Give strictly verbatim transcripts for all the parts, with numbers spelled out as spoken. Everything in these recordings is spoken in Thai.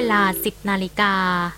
ลา สิบนาฬิกา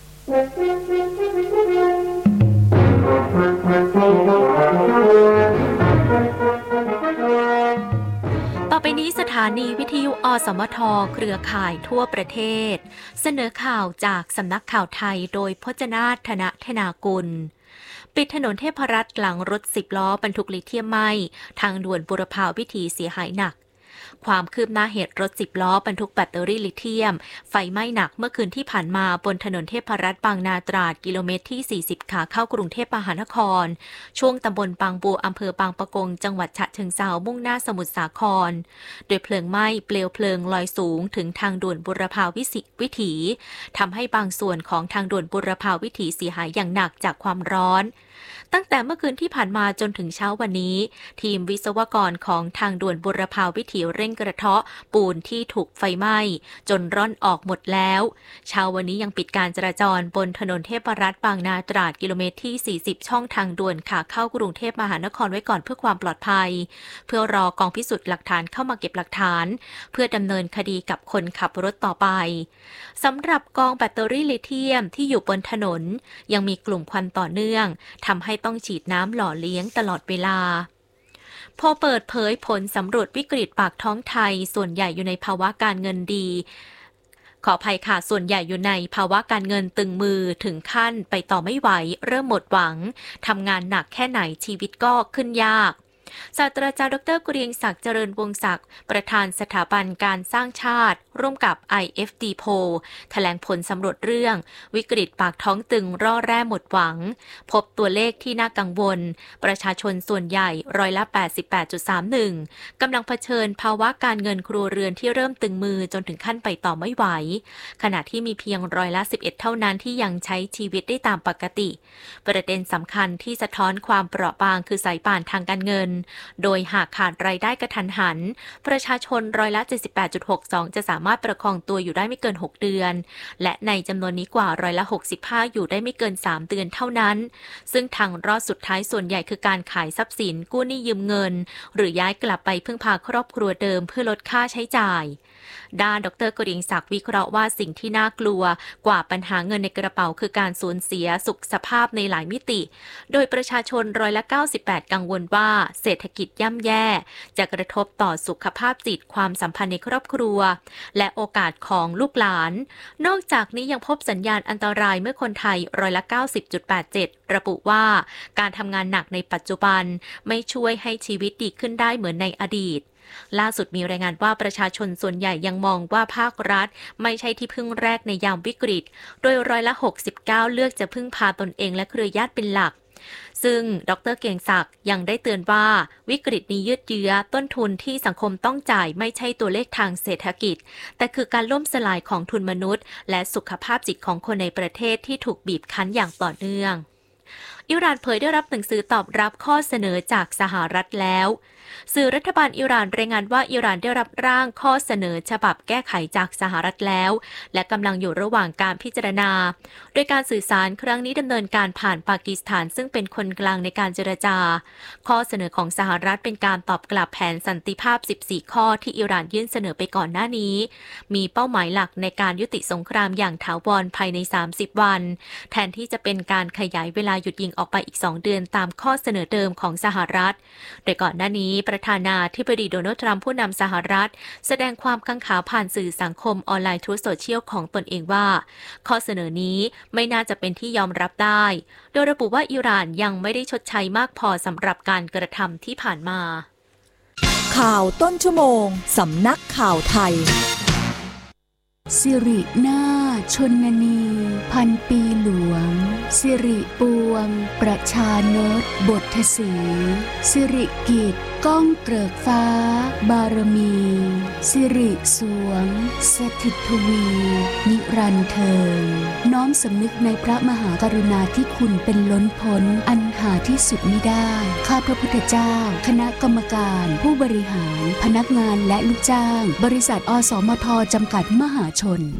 ต่อไปนี้สถานีวิทยุอสมทเครือข่ายทั่วประเทศเสนอข่าวจากสำนักข่าวไทยโดยพจนาถ ธนธนากุลปิดถนนเทพรัตน์หลังรถสิบล้อบรรทุกลิเธียมไหม้ทางด่วนบุรพาวิถีเสียหายหนักความคืบหน้าเหตุรถสิบล้อบรรทุกแบตเตอรี่ลิเธียมไฟไหม้หนักเมื่อคืนที่ผ่านมาบนถนนเทพรัตน์บางนาตราดกิโลเมตรที่สี่สิบขาเข้ากรุงเทพมหานครช่วงตำบลบางบัวอำเภอบางปะกงจังหวัดฉะเชิงเทรามุ่งหน้าสมุทรสาครโดยเพลิงไหม้เปลวเพลิงลอยสูงถึงทางด่วนบุรพาวิถีทำให้บางส่วนของทางด่วนบุรพาวิถีเสียหายอย่างหนักจากความร้อนตั้งแต่เมื่อคืนที่ผ่านมาจนถึงเช้าวันนี้ทีมวิศวกรของทางด่วนบุรพาวิถีเร่งกระเทาะปูนที่ถูกไฟไหม้จนร่อนออกหมดแล้วเช้าวันนี้ยังปิดการจราจรบนถนนเทพรัตน์บางนาตราดกิโลเมตรที่สี่สิบช่องทางด่วนขาเข้ากรุงเทพมหานครไว้ก่อนเพื่อความปลอดภัยเพื่อรอกองพิสูจน์หลักฐานเข้ามาเก็บหลักฐานเพื่อดำเนินคดีกับคนขับรถต่อไปสำหรับกองแบตเตอรี่ลิเธียมที่อยู่บนถนนยังมีกลุ่มควันต่อเนื่องทำให้ต้องฉีดน้ำหล่อเลี้ยงตลอดเวลาพอเปิดเผยผลสำรวจวิกฤตปากท้องไทยส่วนใหญ่อยู่ในภาวะการเงินดีขออภัยค่ะส่วนใหญ่อยู่ในภาวะการเงินตึงมือถึงขั้นไปต่อไม่ไหวเริ่มหมดหวังทำงานหนักแค่ไหนชีวิตก็ขึ้นยากศาสตราจารย์ดร.กุเรียงศักดิ์เจริญวงศ์ศักดิ์ประธานสถาบันการสร้างชาติร่วมกับ ไอ เอฟ ดี Poll แถลงผลสำรวจเรื่องวิกฤตปากท้องตึงร่อแร่หมดหวังพบตัวเลขที่น่ากังวลประชาชนส่วนใหญ่ร้อยละ แปดสิบแปดจุดสามหนึ่ง กำลังเผชิญภาวะการเงินครัวเรือนที่เริ่มตึงมือจนถึงขั้นไปต่อไม่ไหวขณะที่มีเพียงร้อยละ สิบเอ็ด เท่านั้นที่ยังใช้ชีวิตได้ตามปกติประเด็นสำคัญที่สะท้อนความเปราะบางคือสายป่านทางการเงินโดยหากขาดรายได้กระทันหันประชาชนร้อยละ เจ็ดสิบแปดจุดหกสอง จะสามารถประคองตัวอยู่ได้ไม่เกินหกเดือนและในจำนวนนี้กว่าร้อยละหกสิบห้าอยู่ได้ไม่เกินสามเดือนเท่านั้นซึ่งทางรอดสุดท้ายส่วนใหญ่คือการขายทรัพย์สินกู้หนี้ยืมเงินหรือย้ายกลับไปพึ่งพาครอบครัวเดิมเพื่อลดค่าใช้จ่ายด้านดร.กฤษศักดิ์วิเคราะห์ว่าสิ่งที่น่ากลัวกว่าปัญหาเงินในกระเป๋าคือการสูญเสียสุขภาพในหลายมิติโดยประชาชนร้อยละเก้าสิบแปดกังวลว่าเศรษฐกิจย่ำแย่จะกระทบต่อสุขภาพจิตความสัมพันธ์ในครอบครัวและโอกาสของลูกหลานนอกจากนี้ยังพบสัญญาณอันตรายเมื่อคนไทยร้อยละ เก้าสิบจุดแปดเจ็ด ระบุว่าการทำงานหนักในปัจจุบันไม่ช่วยให้ชีวิตดีขึ้นได้เหมือนในอดีตล่าสุดมีรายงานว่าประชาชนส่วนใหญ่ยังมองว่าภาครัฐไม่ใช่ที่พึ่งแรกในยามวิกฤตโดยร้อยละหกสิบเก้าเลือกจะพึ่งพาตนเองและเครือญาติเป็นหลักซึ่งดร.เกียงศักดิ์ยังได้เตือนว่าวิกฤตนี้ยืดเยื้อต้นทุนที่สังคมต้องจ่ายไม่ใช่ตัวเลขทางเศรษฐกิจแต่คือการล่มสลายของทุนมนุษย์และสุขภาพจิตของคนในประเทศที่ถูกบีบคั้นอย่างต่อเนื่องอิหร่านเผยได้รับหนังสือตอบรับข้อเสนอจากสหรัฐแล้วสื่อรัฐบาลอิหร่านรายงานว่าอิหร่านได้รับร่างข้อเสนอฉบับแก้ไขจากสหรัฐแล้วและกำลังอยู่ระหว่างการพิจารณาโดยการสื่อสารครั้งนี้ดำเนินการผ่านปากีสถานซึ่งเป็นคนกลางในการเจรจาข้อเสนอของสหรัฐเป็นการตอบกลับแผนสันติภาพสิบสี่ข้อที่อิหร่านยื่นเสนอไปก่อนหน้านี้มีเป้าหมายหลักในการยุติสงครามอย่างถาวรภายในสามสิบวันแทนที่จะเป็นการขยายเวลาหยุดยิงออกไปอีกสองเดือนตามข้อเสนอเดิมของสหรัฐโดยก่อนหน้านี้ประธานาธิบดีโดนัลด์ทรัมป์ผู้นำสหรัฐแสดงความกังขาผ่านสื่อสังคมออนไลน์ทรูธโซเชียลของตนเองว่าข้อเสนอนี้ไม่น่าจะเป็นที่ยอมรับได้โดยระบุว่าอิหร่านยังไม่ได้ชดใช้มากพอสำหรับการกระทำที่ผ่านมาข่าวต้นชั่วโมงสำนักข่าวไทยสิรินาถชนนีพันปีหลวงสิริปวงประชานตบทสีสิริกิจก้องเกริกฟ้าบารมีสิริสวงสถิตทวีนิรันดร์เทินน้อมสำนึกในพระมหากรุณาธิคุณเป็นล้นพ้นอันหาที่สุดมิได้ข้าพระพุทธเจ้าคณะกรรมการผู้บริหารพนักงานและลูกจ้างบริษัทอสมทจำกัดมหาชน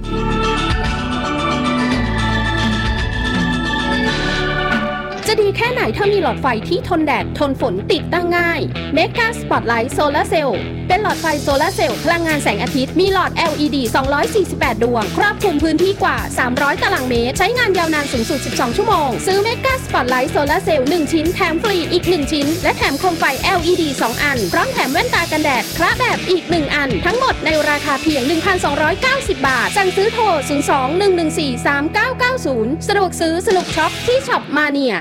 จะดีแค่ไหนถ้ามีหลอดไฟที่ทนแดดทนฝนติดตั้งง่าย Mega Spotlight Solar Cell เป็นหลอดไฟโซลาร์เซลล์พลังงานแสงอาทิตย์มีหลอด แอล อี ดี สองร้อยสี่สิบแปด ดวงครอบคลุมพื้นที่กว่าสามร้อยตารางเมตรใช้งานยาวนานสูงสุดสิบสองชั่วโมงซื้อ Mega Spotlight Solar Cell หนึ่งชิ้นแถมฟรีอีกหนึ่งชิ้นและแถมโคมไฟ แอล อี ดี สองอันพร้อมแถมแว่นตากันแดดคละแบบอีกหนึ่งอันทั้งหมดในราคาเพียง หนึ่งพันสองร้อยเก้าสิบ บาทสั่งซื้อโทรศูนย์ สอง หนึ่ง หนึ่ง สี่ สาม เก้า เก้า ศูนย์สะดวกซื้อสนุกช็อปที่ช็อปมาเนีย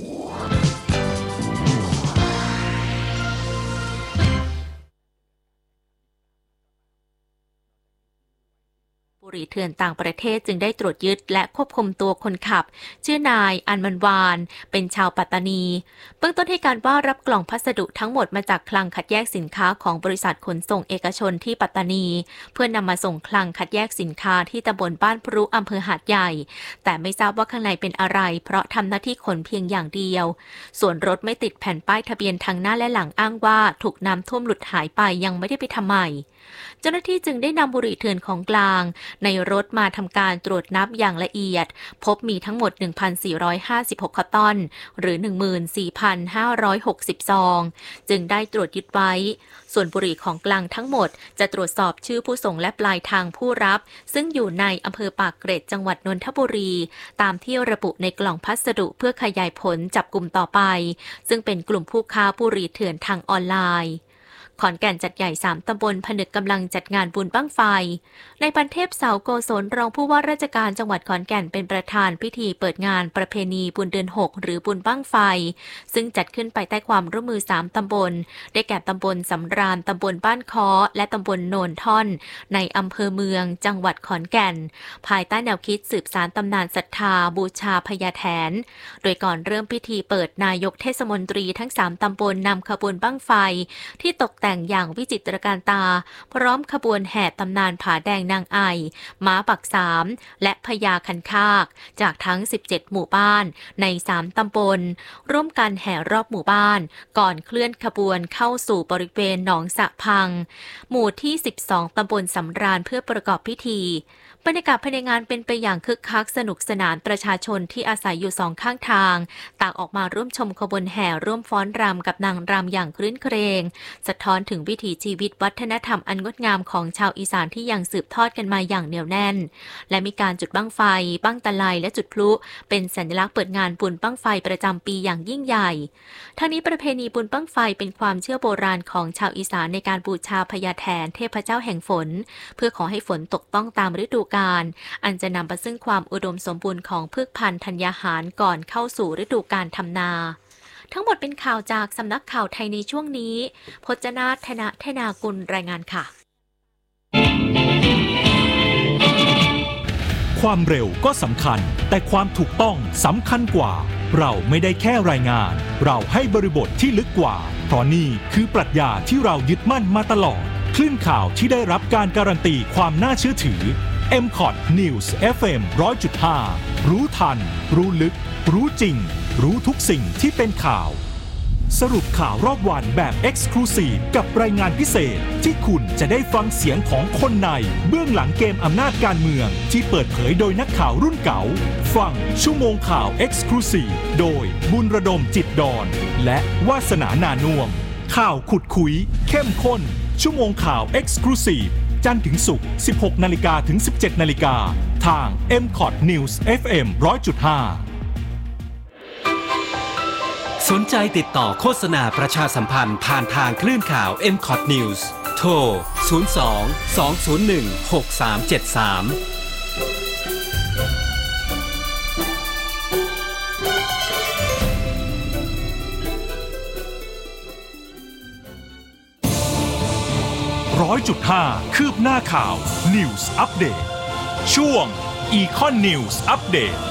บุหรี่เถื่อนต่างประเทศจึงได้ตรวจยึดและควบคุมตัวคนขับชื่อนายอันมันวานเป็นชาวปัตตานีเบื้องต้นให้การว่ารับกล่องพัสดุทั้งหมดมาจากคลังคัดแยกสินค้าของบริษัทขนส่งเอกชนที่ปัตตานีเพื่อนำมาส่งคลังคัดแยกสินค้าที่ตำบลบ้านพรุอำเภอหาดใหญ่แต่ไม่ทราบว่าข้างในเป็นอะไรเพราะทำหน้าที่ขนเพียงอย่างเดียวส่วนรถไม่ติดแผ่นป้ายทะเบียนทั้งหน้าและหลังอ้างว่าถูกน้ำท่วมหลุดหายไปยังไม่ได้ไปทำใหม่เจ้าหน้าที่จึงได้นำบุหรี่เถื่อนของกลางในรถมาทำการตรวจนับอย่างละเอียดพบมีทั้งหมด หนึ่งพันสี่ร้อยห้าสิบหก คาร์ตอนหรือ หนึ่งหมื่นสี่พันห้าร้อยหกสิบ ซองจึงได้ตรวจยึดไว้ส่วนบุหรี่ของกลางทั้งหมดจะตรวจสอบชื่อผู้ส่งและปลายทางผู้รับซึ่งอยู่ในอำเภอปากเกร็ดจังหวัดนนทบุรีตามที่ระบุในกล่องพัสดุเพื่อขยายผลจับกลุ่มต่อไปซึ่งเป็นกลุ่มผู้ค้าบุหรี่เถื่อนทางออนไลน์ขอนแก่นจัดใหญ่สามตำบลผนึกกำลังจัดงานบุญบั้งไฟในพันเทพเสาโกศลรองผู้ว่าราชการจังหวัดขอนแก่นเป็นประธานพิธีเปิดงานประเพณีบุญเดือนหกหรือบุญบั้งไฟซึ่งจัดขึ้นไปใต้ความร่วมมือสามตำบลได้แก่ตำบลสำราญตำบลบ้านค้อและตำบลโนนท่อนในอำเภอเมืองจังหวัดขอนแก่นภายใต้แนวคิดสืบสานตำนานศรัทธาบูชาพญาแถนโดยก่อนเริ่มพิธีเปิดนายกเทศมนตรีทั้งสามตำบลนำขบวนบั้งไฟที่ตกแต่งอย่างวิจิตรการตาพร้อมขบวนแห่ตำนานผาแดงนางไอม้าปักสามและพญาคันคากจากทั้งสิบเจ็ดหมู่บ้านในสามตำบลร่วมกันแห่รอบหมู่บ้านก่อนเคลื่อนขบวนเข้าสู่บริเวณหนองสะพังหมู่ที่สิบสองตำบลสำราญเพื่อประกอบพิธีบรรยากาศภายในงานเป็นไปอย่างคึกคักสนุกสนานประชาชนที่อาศัยอยู่สองข้างทางต่างออกมาร่วมชมขบวนแห่ร่วมฟ้อนรำกับนางรำอย่างครื้นเครงสะท้อนถึงวิถีชีวิตวัฒนธรรมอันงดงามของชาวอีสานที่ยังสืบทอดกันมาอย่างเหนียวแน่นและมีการจุดบั้งไฟบั้งตะไลและจุดพลุเป็นสัญลักษณ์เปิดงานบุญบั้งไฟประจำปีอย่างยิ่งใหญ่ทั้งนี้ประเพณีบุญบั้งไฟเป็นความเชื่อโบราณของชาวอีสานในการบูชาพญาแถนเทพเจ้าแห่งฝนเพื่อขอให้ฝนตกต้องตามฤดูกาลอันจะนำไปซึ่งความอุดมสมบูรณ์ของพืชพันธุ์ธัญญาหารก่อนเข้าสู่ฤดูกาลทำนาทั้งหมดเป็นข่าวจากสำนักข่าวไทยในช่วงนี้พจนาถนะธนากุลรายงานค่ะความเร็วก็สำคัญแต่ความถูกต้องสำคัญกว่าเราไม่ได้แค่รายงานเราให้บริบทที่ลึกกว่าเพราะนี่คือปรัชญาที่เรายึดมั่นมาตลอดคลื่นข่าวที่ได้รับการการันตีความน่าเชื่อถือ เอ็ม คอท News เอฟ เอ็ม หนึ่งร้อยจุดห้า รู้ทันรู้ลึกรู้จริงรู้ทุกสิ่งที่เป็นข่าวสรุปข่าวรอบวันแบบ Exclusive กับรายงานพิเศษที่คุณจะได้ฟังเสียงของคนในเบื้องหลังเกมอำนาจการเมืองที่เปิดเผยโดยนักข่าวรุ่นเก่าฟังชั่วโมงข่าว Exclusive โดยบุญระดมจิตดอนและวาสนานาน่วมข่าวขุดคุยเข้มข้นชั่วโมงข่าว Exclusive จันทร์ถึงศุกร์ สิบหกนาฬิกา ถึง สิบเจ็ดนาฬิกาทาง เอ็ม คอท News เอฟ เอ็ม หนึ่งร้อยจุดห้าสนใจติดต่อโฆษณาประชาสัมพันธ์ผ่านทางคลื่นข่าว เอ็ม คอท News โทร ศูนย์ สอง สอง ศูนย์ หนึ่ง หก สาม เจ็ด สามร้อยจุดห้า คืบหน้าข่าว News Update ช่วง Econ News Update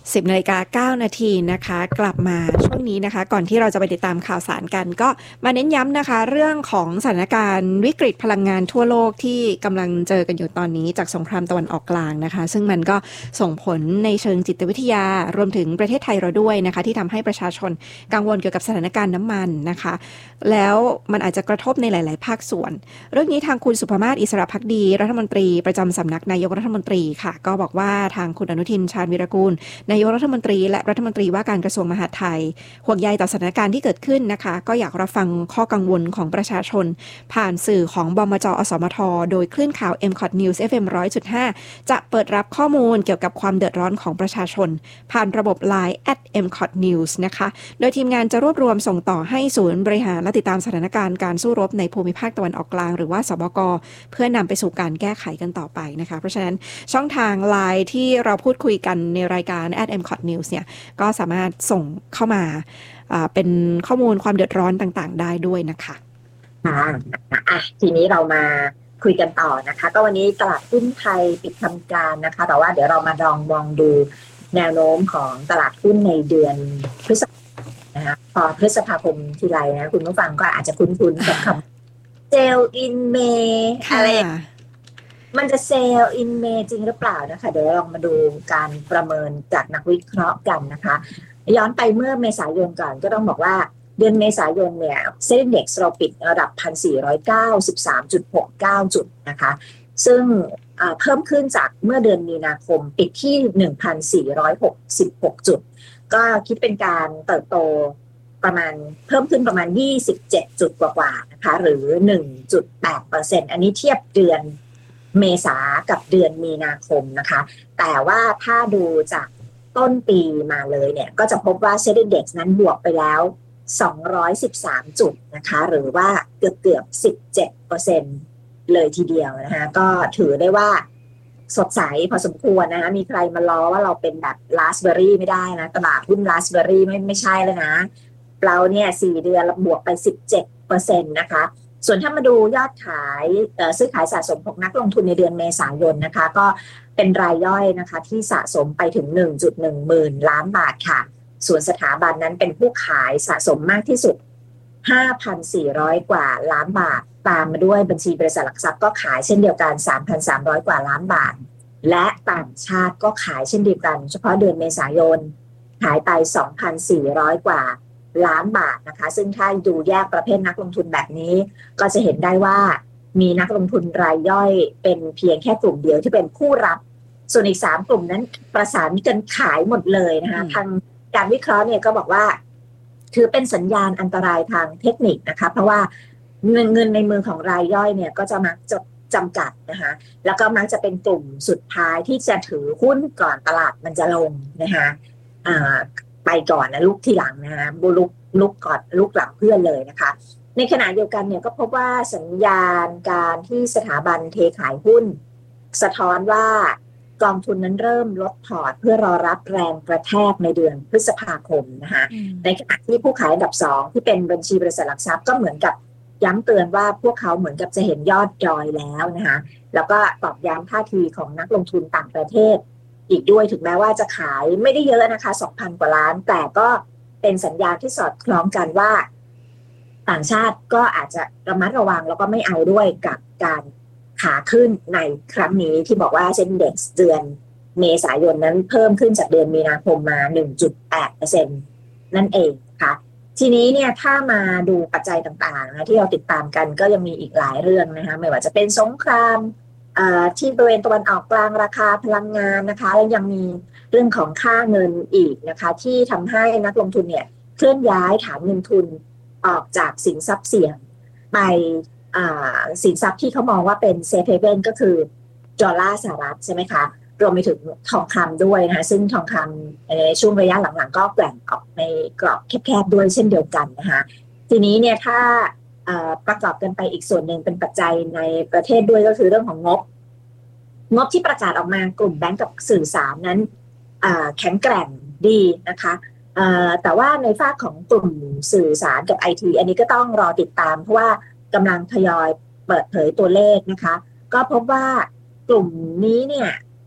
สิบนาฬิกาเก้านาทีนะคะกลับมาช่วงนี้นะคะก่อนที่เราจะไปติดตามข่าวสารกันก็มาเน้นย้ำนะคะเรื่องของสถานการณ์วิกฤตพลังงานทั่วโลกที่กำลังเจอกันอยู่ตอนนี้จากสงครามตะวันออกกลางนะคะซึ่งมันก็ส่งผลในเชิงจิตวิทยารวมถึงประเทศไทยเราด้วยนะคะที่ทำให้ประชาชนกังวลเกี่ยวกับสถานการณ์น้ำมันนะคะแล้วมันอาจจะกระทบในหลายๆภาคส่วนเรื่องนี้ทางคุณสุภมาศอิสระภักดีรัฐมนตรีประจำสำนักนายกรัฐมนตรีค่ะก็บอกว่าทางคุณอนุทินชาญวีรกูลนายกรัฐมนตรีและรัฐมนตรีว่าการกระทรวงมหาดไทยห่วงใยต่อสถานการณ์ที่เกิดขึ้นนะคะก็อยากรับฟังข้อกังวลของประชาชนผ่านสื่อของบมจ.อสมทโดยคลื่นข่าว เอ็ม คอท News เอฟ เอ็ม หนึ่งร้อยจุดห้า จะเปิดรับข้อมูลเกี่ยวกับความเดือดร้อนของประชาชนผ่านระบบ ไลน์ แอท เอ็ม คอท News นะคะโดยทีมงานจะรวบรวมส่งต่อให้ศูนย์บริหารและติดตามสถานการณ์การสู้รบในภูมิภาคตะวันออกกลางหรือว่าสบก.เพื่อนำไปสู่การแก้ไขกันต่อไปนะคะเพราะฉะนั้นช่องทาง ไลน์ ที่เราพูดคุยกันในรายการ แอท เอ็ม คอท News เนี่ยก็สามารถส่งเข้ามาเป็นข้อมูลความเดือดร้อนต่างๆได้ด้วยนะคะค่ะอ่ะทีนี้เรามาคุยกันต่อนะคะก็วันนี้ตลาดหุ้นไทยปิดทำการนะคะแต่ว่าเดี๋ยวเรามาลองมองดูแนวโน้มของตลาดหุ้นในเดือนพฤษภาคมนะคะพอพฤษภาคมทีไรนะคุณผู้ฟังก็อาจจะคุ้นๆกับคำเซลล์อินเมย์อะไรมันจะเซลล์อินเมย์จริงหรือเปล่านะคะเดี๋ยวลองมาดูการประเมินจากนักวิเคราะห์กันนะคะย้อนไปเมื่อเมษายนก่อนก็ต้องบอกว่าเดือนเมษายนเนี่ยเซ็นดี เอ็กซ์ เราปิดระดับ หนึ่งพันสี่ร้อยเก้าสิบสามจุดหกเก้า จุดนะคะซึ่งเพิ่มขึ้นจากเมื่อเดือนมีนาคมปิดที่ หนึ่งพันสี่ร้อยหกสิบหก จุดก็คิดเป็นการเติบโตประมาณเพิ่มขึ้นประมาณยี่สิบเจ็ดจุดกว่าๆนะคะหรือ หนึ่งจุดแปดเปอร์เซ็นต์ อันนี้เทียบเดือนเมษากับเดือนมีนาคมนะคะแต่ว่าถ้าดูจากต้นปีมาเลยเนี่ยก็จะพบว่า เซ็น ดี เอ็กซ์ นั้นบวกไปแล้วสองร้อยสิบสามจุดนะคะหรือว่าเกือบๆ สิบเจ็ดเปอร์เซ็นต์ เลยทีเดียวนะคะก็ถือได้ว่าสดใสพอสมควรนะคะมีใครมาล้อว่าเราเป็นแบบราสเบอร์รี่ไม่ได้นะตลาดหุ้นราสเบอร์รี่ไม่ไม่ใช่แล้วนะเราเนี่ยสี่เดือนบวกไป สิบเจ็ดเปอร์เซ็นต์ นะคะส่วนถ้ามาดูยอดขายซื้อขายสะสมของนักลงทุนในเดือนเมษายนนะคะก็เป็นรายย่อยนะคะที่สะสมไปถึง หนึ่งจุดหนึ่ง หมื่นล้านบาทค่ะส่วนสถาบันนั้นเป็นผู้ขายสะสมมากที่สุด ห้าพันสี่ร้อย กว่าล้านบาทตามมาด้วยบัญชีบริษัทหลักทรัพย์ก็ขายเช่นเดียวกัน สามพันสามร้อย กว่าล้านบาทและต่างชาติก็ขายเช่นเดียวกันเฉพาะเดือนเมษายนขายไป สองพันสี่ร้อย กว่าล้านบาทนะคะซึ่งถ้าดูแยกประเภทนักลงทุนแบบนี้ก็จะเห็นได้ว่ามีนักลงทุนรายย่อยเป็นเพียงแค่กลุ่มเดียวที่เป็นผู้รับส่วนอีกสามกลุ่มนั้นประสานกันขายหมดเลยนะคะทางการวิเคราะห์เนี่ยก็บอกว่าถือเป็นสัญญาณอันตรายทางเทคนิคนะคะเพราะว่าเงินเงินในมือของรายย่อยเนี่ยก็จะมักจะจำกัดนะคะแล้วก็มักจะเป็นกลุ่มสุดท้ายที่จะถือหุ้นก่อนตลาดมันจะลงนะคะอ่าไปก่อนนะลุกทีหลังนะคะบุลุกลุกก่อนลุกหลังเพื่อนเลยนะคะในขณะเดียวกันเนี่ยก็พบว่าสัญญาณการที่สถาบันเทขายหุ้นสะท้อนว่ากองทุนนั้นเริ่มลดพอร์ตเพื่อรอรับแรงกระแทกในเดือนพฤษภาคมนะคะในขณะที่ผู้ขายอันดับสองที่เป็นบัญชีบริษัทหลักทรัพย์ก็เหมือนกับย้ำเตือนว่าพวกเขาเหมือนกับจะเห็นยอดดอยแล้วนะคะแล้วก็ตอกย้ำท่าทีของนักลงทุนต่างประเทศอีกด้วยถึงแม้ว่าจะขายไม่ได้เยอะนะคะ สองพัน กว่าล้านแต่ก็เป็นสัญญาณที่สอดคล้องกันว่าต่างชาติก็อาจจะระมัดระวังแล้วก็ไม่เอาด้วยกับการขาขึ้นในครั้งนี้ที่บอกว่าเซ็นดี เอ็กซ์ เดือนเมษายนนั้นเพิ่มขึ้นจากเดือนมีนาคมมา หนึ่งจุดแปดเปอร์เซ็นต์ นั่นเองค่ะทีนี้เนี่ยถ้ามาดูปัจจัยต่างๆนะที่เราติดตามกันก็ยังมีอีกหลายเรื่องนะคะไม่ว่าจะเป็นสงครามที่บริเวณตะวันออกกลางราคาพลังงานนะคะแล้วยังมีเรื่องของค่าเงินอีกนะคะที่ทำให้นักลงทุนเนี่ยเคลื่อนย้ายฐานเงินทุนออกจากสินทรัพย์เสี่ยงไปสินทรัพย์ที่เขามองว่าเป็นเซฟเฮเว่นก็คือดอลลาร์สหรัฐใช่ไหมคะรวมไปถึงทองคำด้วยนะคะซึ่งทองคำในช่วงระยะหลังๆก็แกว่งออกในกรอบแคบๆด้วยเช่นเดียวกันนะคะทีนี้เนี่ยถ้าประกอบกันไปอีกส่วนหนึ่งเป็นปัจจัยในประเทศด้วยก็คือเรื่องของงบงบที่ประกาศออกมากลุ่มแบงก์กับสื่อสารนั้นแข็งแกร่งดีนะคะแต่ว่าในฝั่งของกลุ่มสื่อสารกับ ไอ ที อันนี้ก็ต้องรอติดตามเพราะว่ากำลังทยอยเปิดเผยตัวเลขนะคะก็พบว่ากลุ่มนี้เนี่ย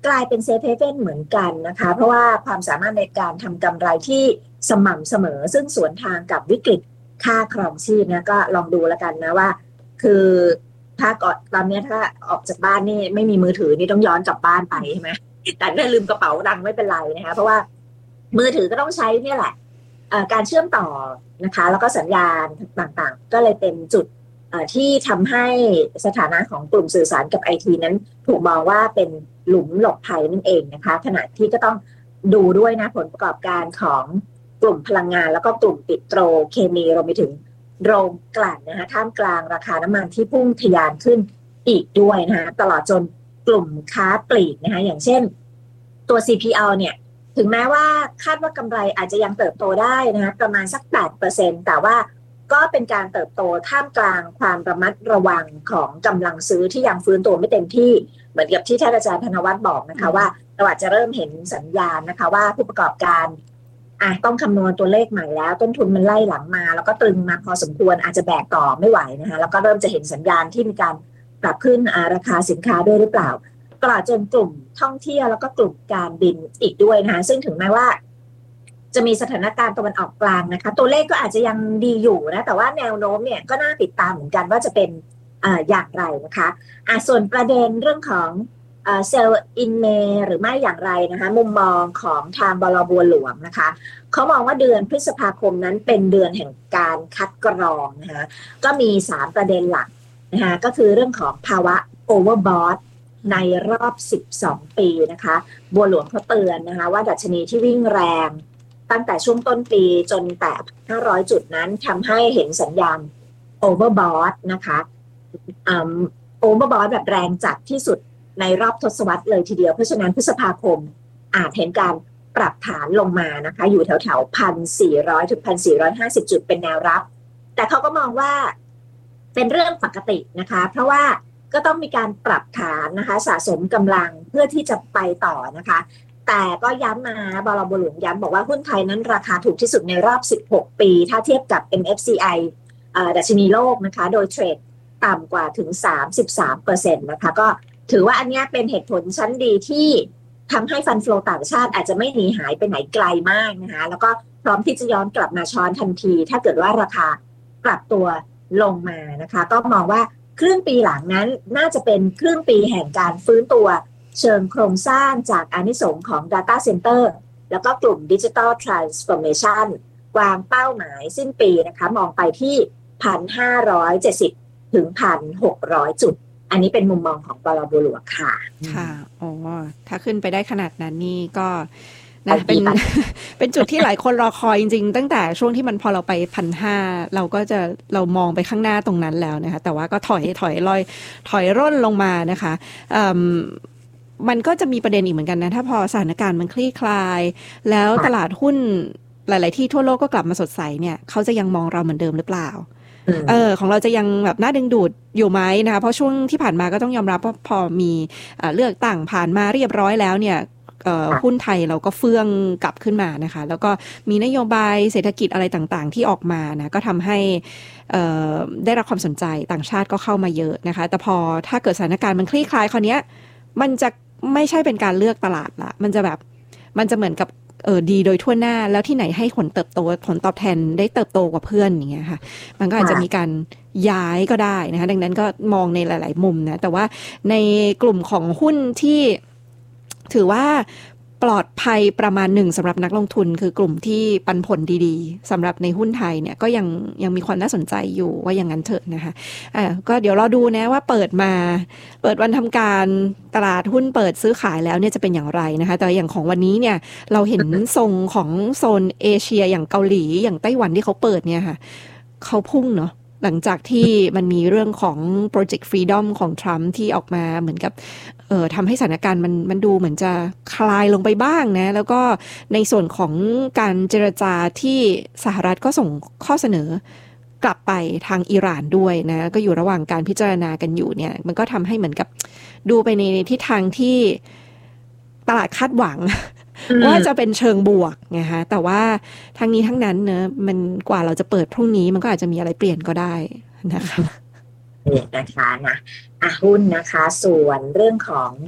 กลายเป็นเซฟเฮเว่นเหมือนกันนะคะเพราะว่าความสามารถในการทำกำไรที่สม่ำเสมอซึ่งสวนทางกับวิกฤตค่าครองชีพนะก็ลองดูแล้วกันนะว่าคือถ้าก่อนตอนนี้ถ้าออกจากบ้านนี่ไม่มีมือถือนี่ต้องย้อนกลับบ้านไปใช่ไหมแต่ถ้าลืมกระเป๋าตังค์ไม่เป็นไรนะคะเพราะว่ามือถือก็ต้องใช้เนี่ยแหละการเชื่อมต่อนะคะแล้วก็สัญญาณต่างๆก็เลยเป็นจุดที่ทำให้สถานะของกลุ่มสื่อสารกับ ไอ ที นั้นถูกมองว่าเป็นหลุมหลบภัยนั่นเองนะคะขณะที่ก็ต้องดูด้วยนะผลประกอบการของกลุ่มพลังงานแล้วก็กลุ่มปิโตรเคมีรวมไปถึงโรงกลั่นนะคะท่ามกลางราคาน้ำมันที่พุ่งทะยานขึ้นอีกด้วยนะคะตลอดจนกลุ่มค้าปลีกนะคะอย่างเช่นตัว ซี พี แอล เนี่ยถึงแม้ว่าคาดว่ากำไรอาจจะยังเติบโตได้นะคะประมาณสัก แปดเปอร์เซ็นต์ แต่ว่าก็เป็นการเติบโตท่ามกลางความระมัดระวังของกำลังซื้อที่ยังฟื้นตัวไม่เต็มที่เหมือนกับที่ท่านอาจารย์ธนวัฒน์บอกนะคะว่าเราอาจจะเริ่มเห็นสัญญาณนะคะว่าผู้ประกอบการอ่ะต้องคำนวณตัวเลขใหม่แล้วต้นทุนมันไล่หลังมาแล้วก็ตรึงมาพอสมควรอาจจะแบกต่อไม่ไหวนะคะแล้วก็เริ่มจะเห็นสัญญาณที่มีการปรับขึ้นราคาสินค้าด้วยหรือเปล่าตลอดจนกลุ่มท่องเที่ยวแล้วก็กลุ่มการบินอีกด้วยนะคะซึ่งถึงแม้ว่าจะมีสถานการณ์ตะวันออกกลางนะคะตัวเลขก็อาจจะยังดีอยู่นะแต่ว่าแนวโน้มเนี่ยก็น่าติดตามเหมือนกันว่าจะเป็นอ่าอย่างไรนะคะอ่ะส่วนประเด็นเรื่องของอ่าเซลล์อินเมหรือไม่อย่างไรนะคะมุมมองของทางบล.บัวหลวงนะคะเขามองว่าเดือนพฤษภาคมนั้นเป็นเดือนแห่งการคัดกรองนะคะก็มีสามประเด็นหลักนะคะก็คือเรื่องของภาวะโอเวอร์บอทในรอบสิบสองปีนะคะบัวหลวงเขาเตือนนะคะว่าดัชนีที่วิ่งแรงตั้งแต่ช่วงต้นปีจนแต่ห้าร้อยจุดนั้นทำให้เห็นสัญญาณโอเวอร์บอทนะคะอืมโอเวอร์บอทแบบแรงจัดที่สุดในรอบทศวรรษเลยทีเดียวเพราะฉะนั้นพฤษภาคมอาจเห็นการปรับฐานลงมานะคะอยู่แถวแถวพันสี่ร้อยถึงพันสี่ร้อยห้าสิบจุดเป็นแนวรับแต่เขาก็มองว่าเป็นเรื่องปกตินะคะเพราะว่าก็ต้องมีการปรับฐานนะคะสะสมกำลังเพื่อที่จะไปต่อนะคะแต่ก็ย้ำมาบล.บัวหลวงย้ำบอกว่าหุ้นไทยนั้นราคาถูกที่สุดในรอบสิบหกปีถ้าเทียบกับ เอ็ม เอฟ ซี ไอ ดัชนีโลกนะคะโดยเทรดต่ำกว่าถึง สามสิบสามเปอร์เซ็นต์ นะคะก็ถือว่าอันนี้เป็นเหตุผลชั้นดีที่ทำให้ฟันโฟลต่างชาติอาจจะไม่หนีหายไปไหนไกลมากนะคะแล้วก็พร้อมที่จะย้อนกลับมาช้อนทันทีถ้าเกิดว่าราคาปรับตัวลงมานะคะก็มองว่าครึ่งปีหลังนั้นน่าจะเป็นครึ่งปีแห่งการฟื้นตัวเชิงโครงสร้างจากอานิสงส์ของ Data Center แล้วก็กลุ่ม Digital Transformation วางเป้าหมายสิ้นปีนะคะมองไปที่ หนึ่งพันห้าร้อยเจ็ดสิบ ถึง หนึ่งพันหกร้อย จุดอันนี้เป็นมุมมองของบล.บัวหลวงค่ะค่ะอ๋อถ้าขึ้นไปได้ขนาดนั้นนี่ก็นะเป็นเป็นจุดที่หลายคนรอคอยจริงๆตั้งแต่ช่วงที่มันพอเราไปพันห้าเราก็จะเรามองไปข้างหน้าตรงนั้นแล้วนะคะแต่ว่าก็ถอยถอยลอยถอยร่นลงมานะคะมันก็จะมีประเด็นอีกเหมือนกันนะถ้าพอสถานการณ์มันคลี่คลายแล้วตลาดหุ้นหลายๆที่ทั่วโลกก็กลับมาสดใสเนี่ยเขาจะยังมองเราเหมือนเดิมหรือเปล่าเออของเราจะยังแบบน่าดึงดูดอยู่ไหมนะคะเพราะช่วงที่ผ่านมาก็ต้องยอมรับว่าพอมีเลือกตั้งผ่านมาเรียบร้อยแล้วเนี่ยหุ้นไทยเราก็เฟื่องกลับขึ้นมานะคะแล้วก็มีนโยบายเศรษฐกิจอะไรต่างๆที่ออกมานะก็ทำให้ได้รับความสนใจต่างชาติก็เข้ามาเยอะนะคะแต่พอถ้าเกิดสถานการณ์มันคลี่คลายคราวนี้มันจะไม่ใช่เป็นการเลือกตลาดละมันจะแบบมันจะเหมือนกับเออดีโดยทั่วหน้าแล้วที่ไหนให้ผลเติบโตผลตอบแทนได้เติบโตกว่าเพื่อนอย่างเงี้ยค่ะมันก็อาจจะมีการย้ายก็ได้นะคะดังนั้นก็มองในหลายๆมุมนะแต่ว่าในกลุ่มของหุ้นที่ถือว่าปลอดภัยประมาณหนึ่งสำหรับนักลงทุนคือกลุ่มที่ปันผลดีๆสำหรับในหุ้นไทยเนี่ยก็ยังยังมีความน่าสนใจอยู่ว่าอย่างนั้นเถอะนะคะอ่าก็เดี๋ยวเราดูนะว่าเปิดมาเปิดวันทำการตลาดหุ้นเปิดซื้อขายแล้วเนี่ยจะเป็นอย่างไรนะคะแต่อย่างของวันนี้เนี่ยเราเห็นทรงของโซนเอเชียอย่างเกาหลีอย่างไต้หวันที่เขาเปิดเนี่ยค่ะเขาพุ่งเนาะหลังจากที่มันมีเรื่องของ Project Freedom ของทรัมป์ที่ออกมาเหมือนกับเอ่อทำให้สถานการณ์มันมันดูเหมือนจะคลายลงไปบ้างนะแล้วก็ในส่วนของการเจรจาที่สหรัฐก็ส่งข้อเสนอกลับไปทางอิหร่านด้วยนะก็อยู่ระหว่างการพิจารณากันอยู่เนี่ยมันก็ทำให้เหมือนกับดูไปในทิศทางที่ตลาดคาดหวังว่าจะเป็นเชิงบวกไงฮะแต่ว่าทั้งนี้ทั้งนั้นเนอะมันกว่าเราจะเปิดพรุ่งนี้มันก็อาจจะมีอะไรเปลี่ยนก็ได้นะคะนี่นะคะนะอ่ะหุ้นนะคะส่วนเรื่องของ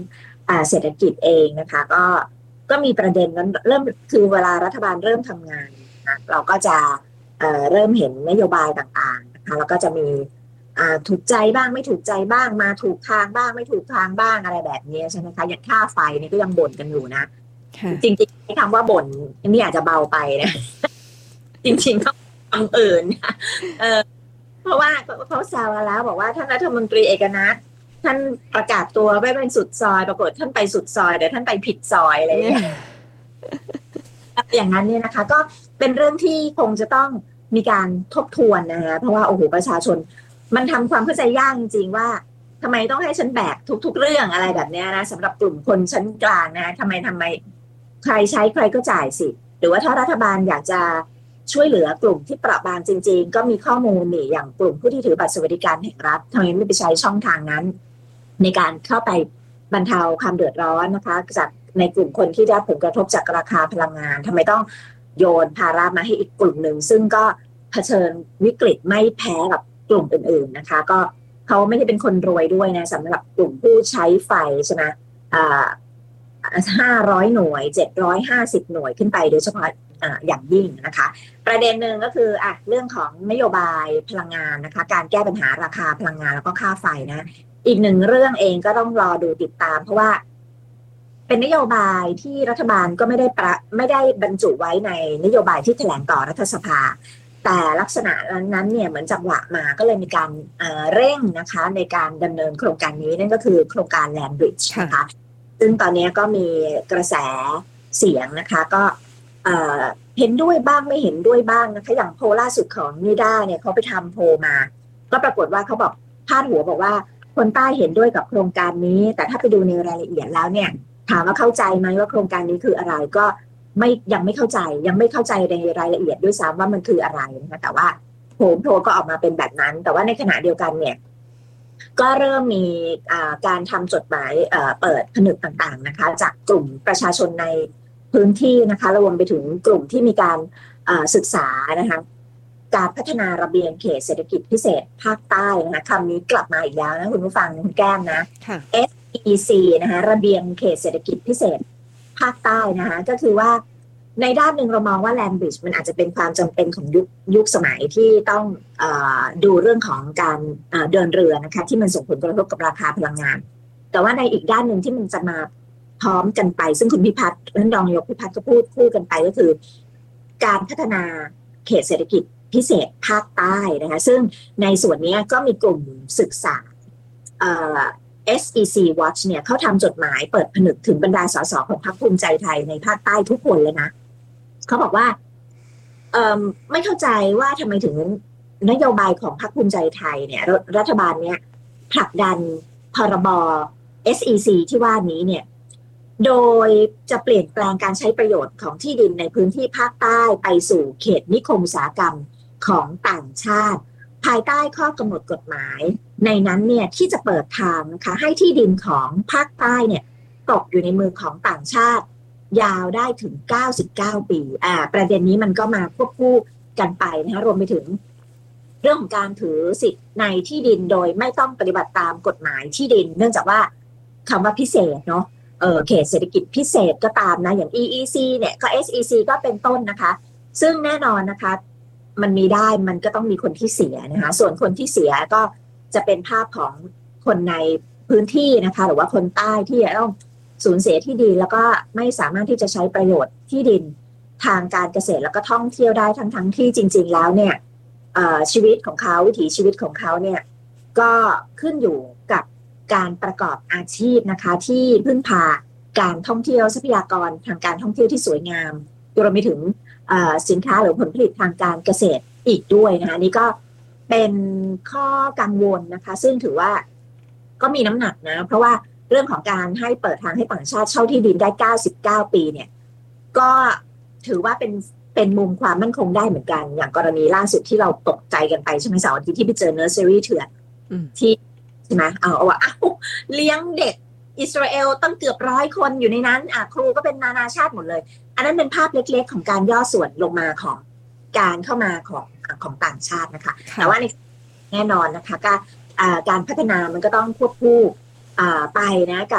อ่าเศรษฐกิจเองนะคะก็ก็มีประเด็นนั้นเริ่มคือเวลารัฐบาลเริ่มทำงานนะเราก็จะเอ่อเริ่มเห็นนโยบายต่างๆนะคะแล้วก็จะมีอ่าถูกใจบ้างไม่ถูกใจบ้างมาถูกทางบ้างไม่ถูกทางบ้างอะไรแบบนี้ใช่ไหมคะอย่างค่าไฟนี่ก็ยังบ่นกันอยู่นะจริงๆคำว่าบ่นนี่อาจจะเบาไปนะจริงๆต้องบังเอิญเออเพราะว่าเขาแซวแล้วบอกว่าท่านรัฐมนตรีเอกนัทท่านประกาศตัวไว้เป็นสุดซอยปรากฏท่านไปสุดซอยแต่ท่านไปผิดซอยอะไรอย่างเงี้ยอย่างนั้นเนี่ยนะคะก็เป็นเรื่องที่คงจะต้องมีการทบทวนนะคะเพราะว่าโอ้โหประชาชนมันทำความเข้าใจยากจริงๆว่าทำไมต้องให้ฉันแบกทุกๆเรื่องอะไรแบบนี้นะสำหรับกลุ่มคนชั้นกลางนะทำไมทำไมใครใช้ใครก็จ่ายสิหรือว่าถ้ารัฐบาลอยากจะช่วยเหลือกลุ่มที่เปราะบางจริงๆก็มีข้อมูลนี่อย่างกลุ่มผู้ที่ถือบัตรสวัสดิการแห่งรัฐทำไมไม่ไปใช้ช่องทางนั้นในการเข้าไปบรรเทาความเดือดร้อนนะคะจากในกลุ่มคนที่ได้ผลกระทบจากราคาพลังงานทำไมต้องโยนภาระมาให้อีกกลุ่มหนึ่งซึ่งก็เผชิญวิกฤตไม่แพ้กับกลุ่มอื่นๆนะคะก็เขาไม่ได้เป็นคนรวยด้วยนะสำหรับกลุ่มผู้ใช้ไฟใช่ไหมอ่าห้าร้อยหน่วยเจ็ดร้อยห้าสิบหน่วยขึ้นไปโดยเฉพาะอ่าอย่างยิ่งนะคะประเด็นหนึ่งก็คืออ่ะเรื่องของนโยบายพลังงานนะคะการแก้ปัญหาราคาพลังงานแล้วก็ค่าไฟนะอีกหนึ่งเรื่องเองก็ต้องรอดูติดตามเพราะว่าเป็นนโยบายที่รัฐบาลก็ไม่ได้ประไม่ได้บรรจุไว้ในนโยบายที่แถลงต่อรัฐสภาแต่ลักษณะนั้นเนี่ยเหมือนจังหวะมาก็เลยมีการเอ่อเร่งนะคะในการดำเนินโครงการนี้นั่นก็คือโครงการ Land Bridge นะคะซึ่งตอนนี้ก็มีกระแสเสียงนะคะก็เอ่อเห็นด้วยบ้างไม่เห็นด้วยบ้างนะคะอย่างโพลล่าสุดของนิด้าเนี่ยเขาไปทำโพลมาก็ปรากฏว่าเขาบอกพาดหัวบอกว่าคนใต้เห็นด้วยกับโครงการนี้แต่ถ้าไปดูในรายละเอียดแล้วเนี่ยถามว่าเข้าใจไหมว่าโครงการนี้คืออะไรก็ไม่ยังไม่เข้าใจยังไม่เข้าใจในรายละเอียดด้วยซ้ำว่ามันคืออะไรนะคะแต่ว่าโผล่โผล่ก็ออกมาเป็นแบบนั้นแต่ว่าในขณะเดียวกันเนี่ยก็เริ่มมีการทำจดหมายเปิดผนึกต่างๆนะคะจากกลุ่มประชาชนในพื้นที่นะคะรวมไปถึงกลุ่มที่มีการศึกษานะคะการพัฒนาระเบียงเขตเศรษฐกิจพิเศษภาคใต้นะคะคำนี้กลับมาอีกแล้วนะคุณผู้ฟังคุณแก้มนะ เอส อี ซี นะคะระเบียงเขตเศรษฐกิจพิเศษภาคใต้นะคะก็คือว่าในด้านหนึ่งเรามองว่า Land Bridge มันอาจจะเป็นความจำเป็นของยุคยุคสมัยที่ต้องเอ่อดูเรื่องของการเอ่อเดินเรือนะคะที่มันส่งผลกระทบกับราคาพลังงานแต่ว่าในอีกด้านหนึ่งที่มันจะมาพร้อมกันไปซึ่งคุณพิพัฒน์ท่านรองนายกพิพัฒน์ก็พูดคู่กันไปก็คือการพัฒนาเขตเศรษฐกิจพิเศษภาคใต้นะคะซึ่งในส่วนนี้ก็มีกลุ่มศึกษาเอ่อเอส อี ซี Watch เนี่ยเขาทำจดหมายเปิดผนึกถึงบรรดาสสของพรรคภูมิใจไทยในภาคใต้ทุกคนเลยนะเขาบอกว่าเอ่อไม่เข้าใจว่าทำไมถึงนโยบายของพรรคภูมิใจไทยเนี่ยรัฐบาลเนี่ยผลักดันพรบ เอส อี ซี ที่ว่านี้เนี่ยโดยจะเปลี่ยนแปลงการใช้ประโยชน์ของที่ดินในพื้นที่ภาคใต้ไปสู่เขตนิคมอุตสาหกรรมของต่างชาติภายใต้ข้อกำหนดกฎหมายในนั้นเนี่ยที่จะเปิดทางนะคะให้ที่ดินของภาคใต้เนี่ยตกอยู่ในมือของต่างชาติยาวได้ถึงเก้าสิบเก้าปีอ่าประเด็นนี้มันก็มาควบคู่กันไปนะคะรวมไปถึงเรื่องของการถือสิทธิ์ในที่ดินโดยไม่ต้องปฏิบัติตามกฎหมายที่ดินเนื่องจากว่าคำว่าพิเศษเนาะเออเขตเศรษฐกิจพิเศษก็ตามนะอย่าง อี อี ซี เนี่ยก็ เอส อี ซี ก็เป็นต้นนะคะซึ่งแน่นอนนะคะมันมีได้มันก็ต้องมีคนที่เสียนะคะส่วนคนที่เสียก็จะเป็นภาพของคนในพื้นที่นะคะหรือว่าคนใต้ที่ต้องสูญเสียที่ดินแล้วก็ไม่สามารถที่จะใช้ประโยชน์ที่ดินทางการเกษตรแล้วก็ท่องเที่ยวได้ทั้งทั้งที่จริงๆแล้วเนี่ยชีวิตของเขาวิถีชีวิตของเขาเนี่ยก็ขึ้นอยู่กับการประกอบอาชีพนะคะที่พึ่งพาการท่องเที่ยวทรัพยากรทางการท่องเที่ยวที่สวยงามรวมไปถึงสินค้าหรือผลผลิตทางการเกษตรอีกด้วยนะคะนี่ก็เป็นข้อกังวลนะคะซึ่งถือว่าก็มีน้ำหนักนะเพราะว่าเรื่องของการให้เปิดทางให้ต่างชาติเช่าที่ดินได้เก้าสิบเก้าปีเนี่ยก็ถือว่าเป็นเป็นมุมความมั่นคงได้เหมือนกันอย่างกรณีล่าสุดที่เราตกใจกันไปใช่ไหมเสาร์อาทิตย์ที่ไปเจอเนอร์เซอรี่เถื่อนที่ใช่ไหมเอาเอาว่าอ้าวเลี้ยงเด็กอิสราเอลตั้งเกือบร้อยคนอยู่ในนั้นอ่ะครูก็เป็นนานาชาติหมดเลยอันนั้นเป็นภาพเล็กๆของการย่อส่วนลงมาของการเข้ามาของของต่างชาตินะคะแต่ว่าในแน่นอนนะคะการการพัฒนามันก็ต้องควบคู่ไปนะกับ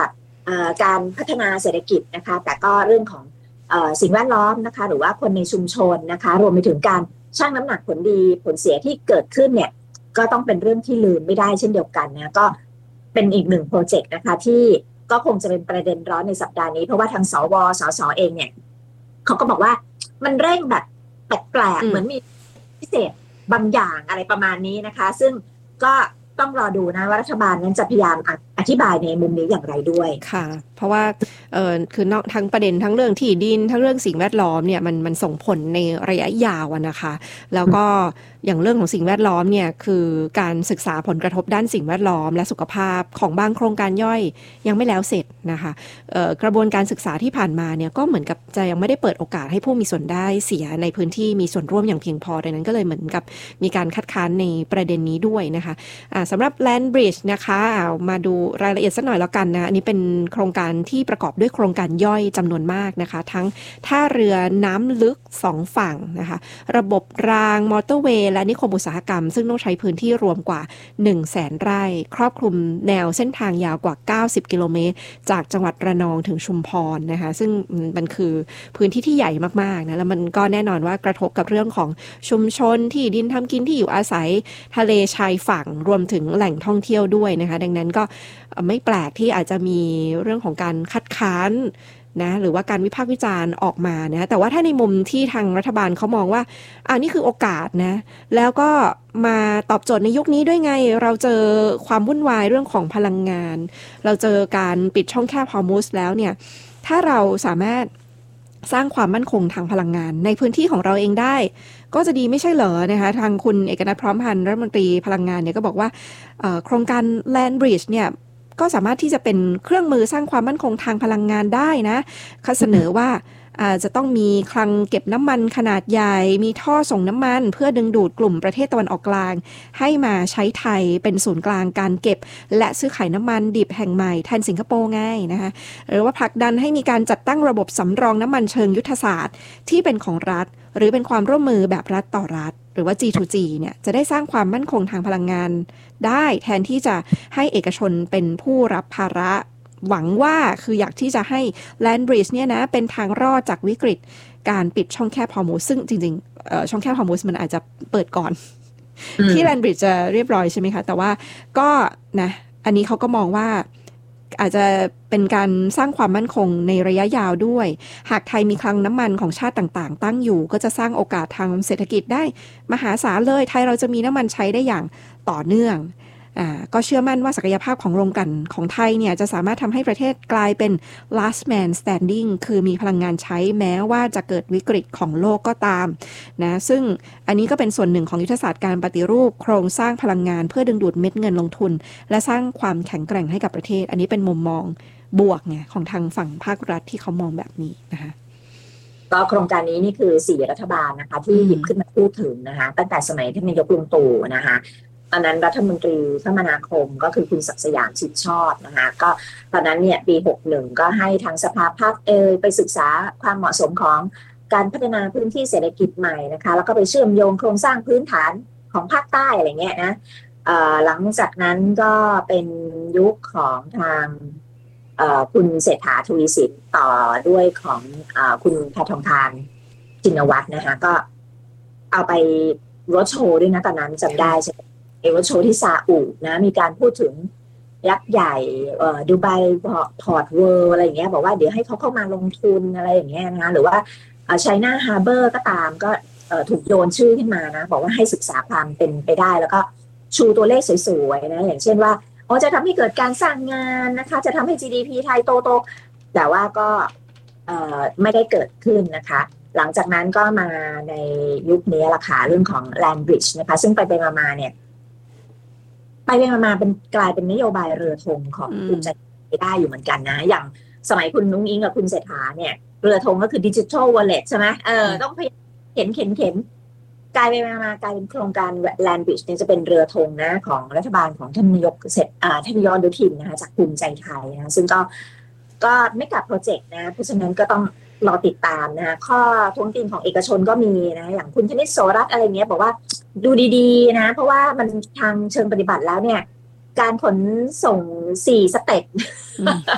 การพัฒนาเศรษฐกิจนะคะแต่ก็เรื่องของสิ่งแวดล้อมนะคะหรือว่าคนในชุมชนนะคะรวมไปถึงการชั่งน้ำหนักผลดีผลเสียที่เกิดขึ้นเนี่ยก็ต้องเป็นเรื่องที่ลืมไม่ได้เช่นเดียวกันนะก็เป็นอีกหนึ่งโปรเจกต์นะคะที่ก็คงจะเป็นประเด็นร้อนในสัปดาห์นี้เพราะว่าทางสวสสเองเนี่ยเขาก็บอกว่ามันเร่งแบบแปลกๆเหมือนมีพิเศษบางอย่างอะไรประมาณนี้นะคะซึ่งก็ต้องรอดูนะว่ารัฐบาลนั้นจะพยายามอธิบายในมุมนี้อย่างไรด้วยค่ะเพราะว่าเออคือนอกทั้งประเด็นทั้งเรื่องที่ดินทั้งเรื่องสิ่งแวดล้อมเนี่ยมันมันส่งผลในระยะยาวนะคะแล้วก็อย่างเรื่องของสิ่งแวดล้อมเนี่ยคือการศึกษาผลกระทบด้านสิ่งแวดล้อมและสุขภาพของบางโครงการย่อยยังไม่แล้วเสร็จนะคะกระบวนการศึกษาที่ผ่านมาเนี่ยก็เหมือนกับจะยังไม่ได้เปิดโอกาสให้ผู้มีส่วนได้เสียในพื้นที่มีส่วนร่วมอย่างเพียงพอดังนั้นก็เลยเหมือนกับมีการคัดค้านในประเด็นนี้ด้วยนะคะสำหรับ Land Bridge นะคะมาดูรายละเอียดสักหน่อยแล้วกันนะอันนี้เป็นโครงการที่ประกอบด้วยโครงการย่อยจำนวนมากนะคะทั้งท่าเรือน้ำลึกสองฝั่งนะคะระบบรางมอเตอร์เวย์และนิคมอุตสาหกรรมซึ่งต้องใช้พื้นที่รวมกว่า หนึ่งแสน ไร่ครอบคลุมแนวเส้นทางยาวกว่าเก้าสิบกิโลเมตรจากจังหวัดระนองถึงชุมพรนะคะซึ่งมันคือพื้นที่ที่ใหญ่มากๆนะแล้วมันก็แน่นอนว่ากระทบกับเรื่องของชุมชนที่ดินทำกินที่อยู่อาศัยทะเลชายฝั่งรวมถึงแหล่งท่องเที่ยวด้วยนะคะดังนั้นก็ไม่แปลกที่อาจจะมีเรื่องของการคัดค้านนะหรือว่าการวิพากษ์วิจารณ์ออกมานะแต่ว่าถ้าในมุมที่ทางรัฐบาลเขามองว่าอ่านี่คือโอกาสนะแล้วก็มาตอบโจทย์ในยุคนี้ด้วยไงเราเจอความวุ่นวายเรื่องของพลังงานเราเจอการปิดช่องแคบฮอร์มุซแล้วเนี่ยถ้าเราสามารถสร้างความมั่นคงทางพลังงานในพื้นที่ของเราเองได้ก็จะดีไม่ใช่เหรอนะคะทางคุณเอกนัทพร้อมพันธ์รัฐมนตรีพลังงานเนี่ยก็บอกว่าโครงการ Land Bridge เนี่ยก็สามารถที่จะเป็นเครื่องมือสร้างความมั่นคงทางพลังงานได้นะเขาเสนอว่าจะต้องมีคลังเก็บน้ำมันขนาดใหญ่มีท่อส่งน้ำมันเพื่อดึงดูดกลุ่มประเทศตะวันออกกลางให้มาใช้ไทยเป็นศูนย์กลางการเก็บและซื้อขายน้ำมันดิบแห่งใหม่แทนสิงคโปร์ไงนะคะหรือว่าผลักดันให้มีการจัดตั้งระบบสำรองน้ำมันเชิงยุทธศาสตร์ที่เป็นของรัฐหรือเป็นความร่วมมือแบบรัฐต่อรัฐหรือว่า จี ทู จี เนี่ยจะได้สร้างความมั่นคงทางพลังงานได้แทนที่จะให้เอกชนเป็นผู้รับภาระหวังว่าคืออยากที่จะให้ Land Bridge เนี่ยนะเป็นทางรอดจากวิกฤตการปิดช่องแคบฮอร์มุซซึ่งจริงๆช่องแคบฮอร์มุซมันอาจจะเปิดก่อนที่ Land Bridge จะเรียบร้อยใช่ไหมคะแต่ว่าก็นะอันนี้เขาก็มองว่าอาจจะเป็นการสร้างความมั่นคงในระยะยาวด้วยหากไทยมีคลังน้ำมันของชาติต่างๆตั้งอยู่ก็จะสร้างโอกาสทางเศรษฐกิจได้มหาศาลเลยไทยเราจะมีน้ำมันใช้ได้อย่างต่อเนื่องอ่าก็เชื่อมั่นว่าศักยภาพของโรงกลั่นของไทยเนี่ยจะสามารถทำให้ประเทศกลายเป็น last man standing คือมีพลังงานใช้แม้ว่าจะเกิดวิกฤตของโลกก็ตามนะซึ่งอันนี้ก็เป็นส่วนหนึ่งของยุทธศาสตร์การปฏิรูปโครงสร้างพลังงานเพื่อดึงดูดเม็ดเงินลงทุนและสร้างความแข็งแกร่งให้กับประเทศอันนี้เป็นมุมมองบวกไงของทางฝั่งภาครัฐที่เขามองแบบนี้นะคะก็โครงการนี้นี่คือสี่รัฐบาลนะคะที่หยิบขึ้นมาพูดถึงนะคะตั้งแต่สมัยท่านนายกลุงตู่นะคะตอนนั้นรัฐมนตรีคมนาคมก็คือคุณศักดิ์สยามชิดชอบนะคะก็ตอนนั้นเนี่ยปีหกสิบเอ็ดก็ให้ทางสภาภาคเอยไปศึกษาความเหมาะสมของการพัฒนาพื้นที่เศรษฐกิจใหม่นะคะแล้วก็ไปเชื่อมโยงโครงสร้างพื้นฐานของภาคใต้อะไรเงี้ยนะหลังจากนั้นก็เป็นยุคของทางคุณเศรษฐาทวีสินต่อด้วยของคุณแพทองธารชินวัตรนะคะก็เอาไปรถโชว์ด้วยนะตอนนั้นจำได้ใช่ไหมเอวโชว์ที่ซาอุนะมีการพูดถึงยักษ์ใหญ่ดูไบพอร์ตเวิลด์อะไรอย่างเงี้ยบอกว่าเดี๋ยวให้เขาเข้ามาลงทุนอะไรอย่างเงี้ยนะหรือว่าไชน่าฮาร์เบอร์ก็ตามก็ถูกโยนชื่อขึ้นมานะบอกว่าให้ศึกษาความเป็นไปได้แล้วก็ชูตัวเลขสวยๆนะอย่างเช่นว่าอ๋อจะทำให้เกิดการสร้างงานนะคะจะทำให้ จี ดี พี ไทยโตๆแต่ว่าก็ไม่ได้เกิดขึ้นนะคะหลังจากนั้นก็มาในยุคนี้ราคาเรื่องของ Land Bridge นะคะซึ่งไปไปมาๆเนี่ยไปไปมาๆเป็นกลายเป็นนโยบายเรือธงของภูมิใจไทยได้อยู่เหมือนกันนะอย่างสมัยคุณนุ้งอิงกับคุณเศรษฐาเนี่ยเรือธงก็คือ Digital Wallet ใช่ไหมเออต้องเข็นเข็นเข็นกลายไปมากลายเป็นโครงการ Land Bridge เนี่ยจะเป็นเรือธงนะของรัฐบาลของท่านนายกเสร็จอ่าท่านนายกอนุทินนะคะจากภูมิใจไทยนะซึ่งก็ก็ไม่กลับโปรเจกต์นะเพราะฉะนั้นก็ต้องรอติดตามนะข้อท้วงติงของเอกชนก็มีนะอย่างคุณธนิตโสรัตน์อะไรเงี้ยบอกว่าดูดีๆนะเพราะว่ามันทางเชิงปฏิบัติแล้วเนี่ยการขนส่งสี่สเต็ป สี่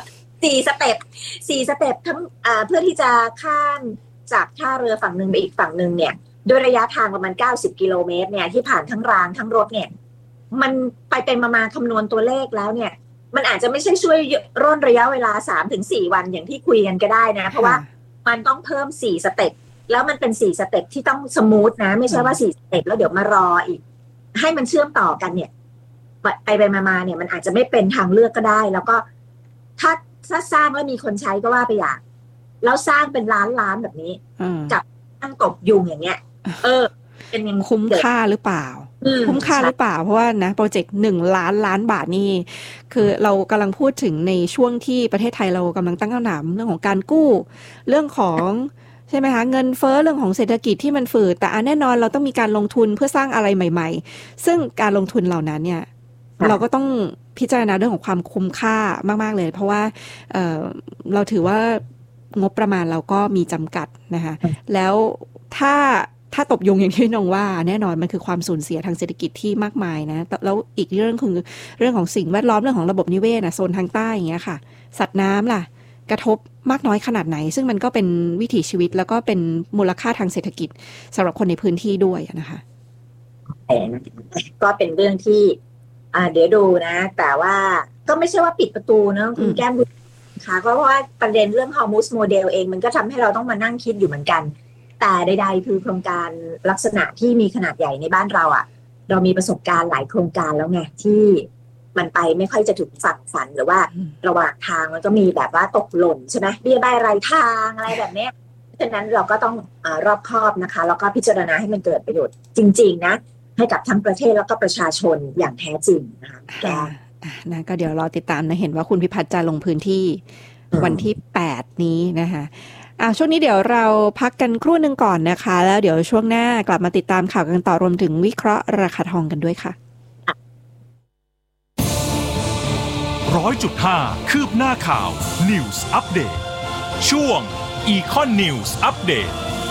สี่สเต็ปสี่สเต็ปทั้งอ่าเพื่อที่จะข้ามจากท่าเรือฝั่งหนึ่งไปอีกฝั่งหนึ่งเนี่ยโดยระยะทางประมาณเก้าสิบกิโลเมตรเนี่ยที่ผ่านทั้งรางทั้งรถเนี่ยมันไปเป็นมาๆคำนวณตัวเลขแล้วเนี่ยมันอาจจะไม่ใช่ช่วยร่นระยะเวลา สามถึงสี่ วันอย่างที่คุยกันก็ได้นะเพราะว่ามันต้องเพิ่มสี่สเต็ปแล้วมันเป็นสี่สเต็ปที่ต้องสมูทนะไม่ใช่ว่าสี่สเต็ปแล้วเดี๋ยวมารออีกให้มันเชื่อมต่อกันเนี่ยไปไปมาๆเนี่ยมันอาจจะไม่เป็นทางเลือกก็ได้แล้วก็ถ้าถ้าสร้างแล้วมีคนใช้ก็ว่าไปอย่างแล้วสร้างเป็นล้านล้านแบบนี้กับตั้งตบยุงอย่างเงี้ยเออเป็นยังคุ้มค่าหรือเปล่าคุ้มค่าหรือเปล่าเพราะว่านะโปรเจกต์หนึ่งล้านล้านบาทนี่คือเรากำลังพูดถึงในช่วงที่ประเทศไทยเรากำลังตั้งคำถามเรื่องของการกู้เรื่องของใช่ไหมคะเงินเฟ้อเรื่องของเศรษฐกิจที่มันฝืดแต่แน่นอนเราต้องมีการลงทุนเพื่อสร้างอะไรใหม่ๆซึ่งการลงทุนเหล่านั้นเนี่ยเราก็ต้องพิจารณาเรื่องของความคุ้มค่ามากๆเลยเพราะว่า เอ่อ เราถือว่างบประมาณเราก็มีจำกัดนะคะแล้วถ้าถ้าตบยุงอย่างที่น้องว่าแน่นอนมันคือความสูญเสียทางเศรษฐกิจที่มากมายนะแล้วอีกเรื่องคือเรื่องของสิ่งแวดล้อมเรื่องของระบบนิเวศนะโซนทางใต้อย่างเงี้ยค่ะสัตว์น้ำล่ะกระทบมากน้อยขนาดไหนซึ่งมันก็เป็นวิถีชีวิตแล้วก็เป็นมูลค่าทางเศรษฐกิจสำหรับคนในพื้นที่ด้วยนะคะก็เป็นเรื่องที่อ่าเดี๋ยวดูนะแต่ว่าก็ไม่ใช่ว่าปิดประตูนะคุณแก้มบุญค่ะเพราะว่าประเด็นเรื่อง Hormuz Model เองมันก็ทำให้เราต้องมานั่งคิดอยู่เหมือนกันแต่ใดๆคือโครงการลักษณะที่มีขนาดใหญ่ในบ้านเราอ่ะเรามีประสบการณ์หลายโครงการแล้วไงที่มันไปไม่ค่อยจะถึงฝั่งฝันหรือว่าระหว่างทางมันก็มีแบบว่าตกหล่นใช่ไหมเบี้ยใบรายทางอะไรแบบนี้ฉะนั้นเราก็ต้องอ่ารอบคอบนะคะแล้วก็พิจารณาให้มันเกิดประโยชน์จริงๆนะให้กับทั้งประเทศแล้วก็ประชาชนอย่างแท้จริงนะคะแกนะก็เดี๋ยวรอติดตามนะเห็นว่าคุณพิพัฒน์จะลงพื้นที่วันที่แปดนี้นะคะอ่ะช่วงนี้เดี๋ยวเราพักกันครู่นึงก่อนนะคะแล้วเดี๋ยวช่วงหน้ากลับมาติดตามข่าวกันต่อรวมถึงวิเคราะห์ราคาทองกันด้วยค่ะร้อยจุดห้าคืบหน้าข่าว News Update ช่วง Econ News Update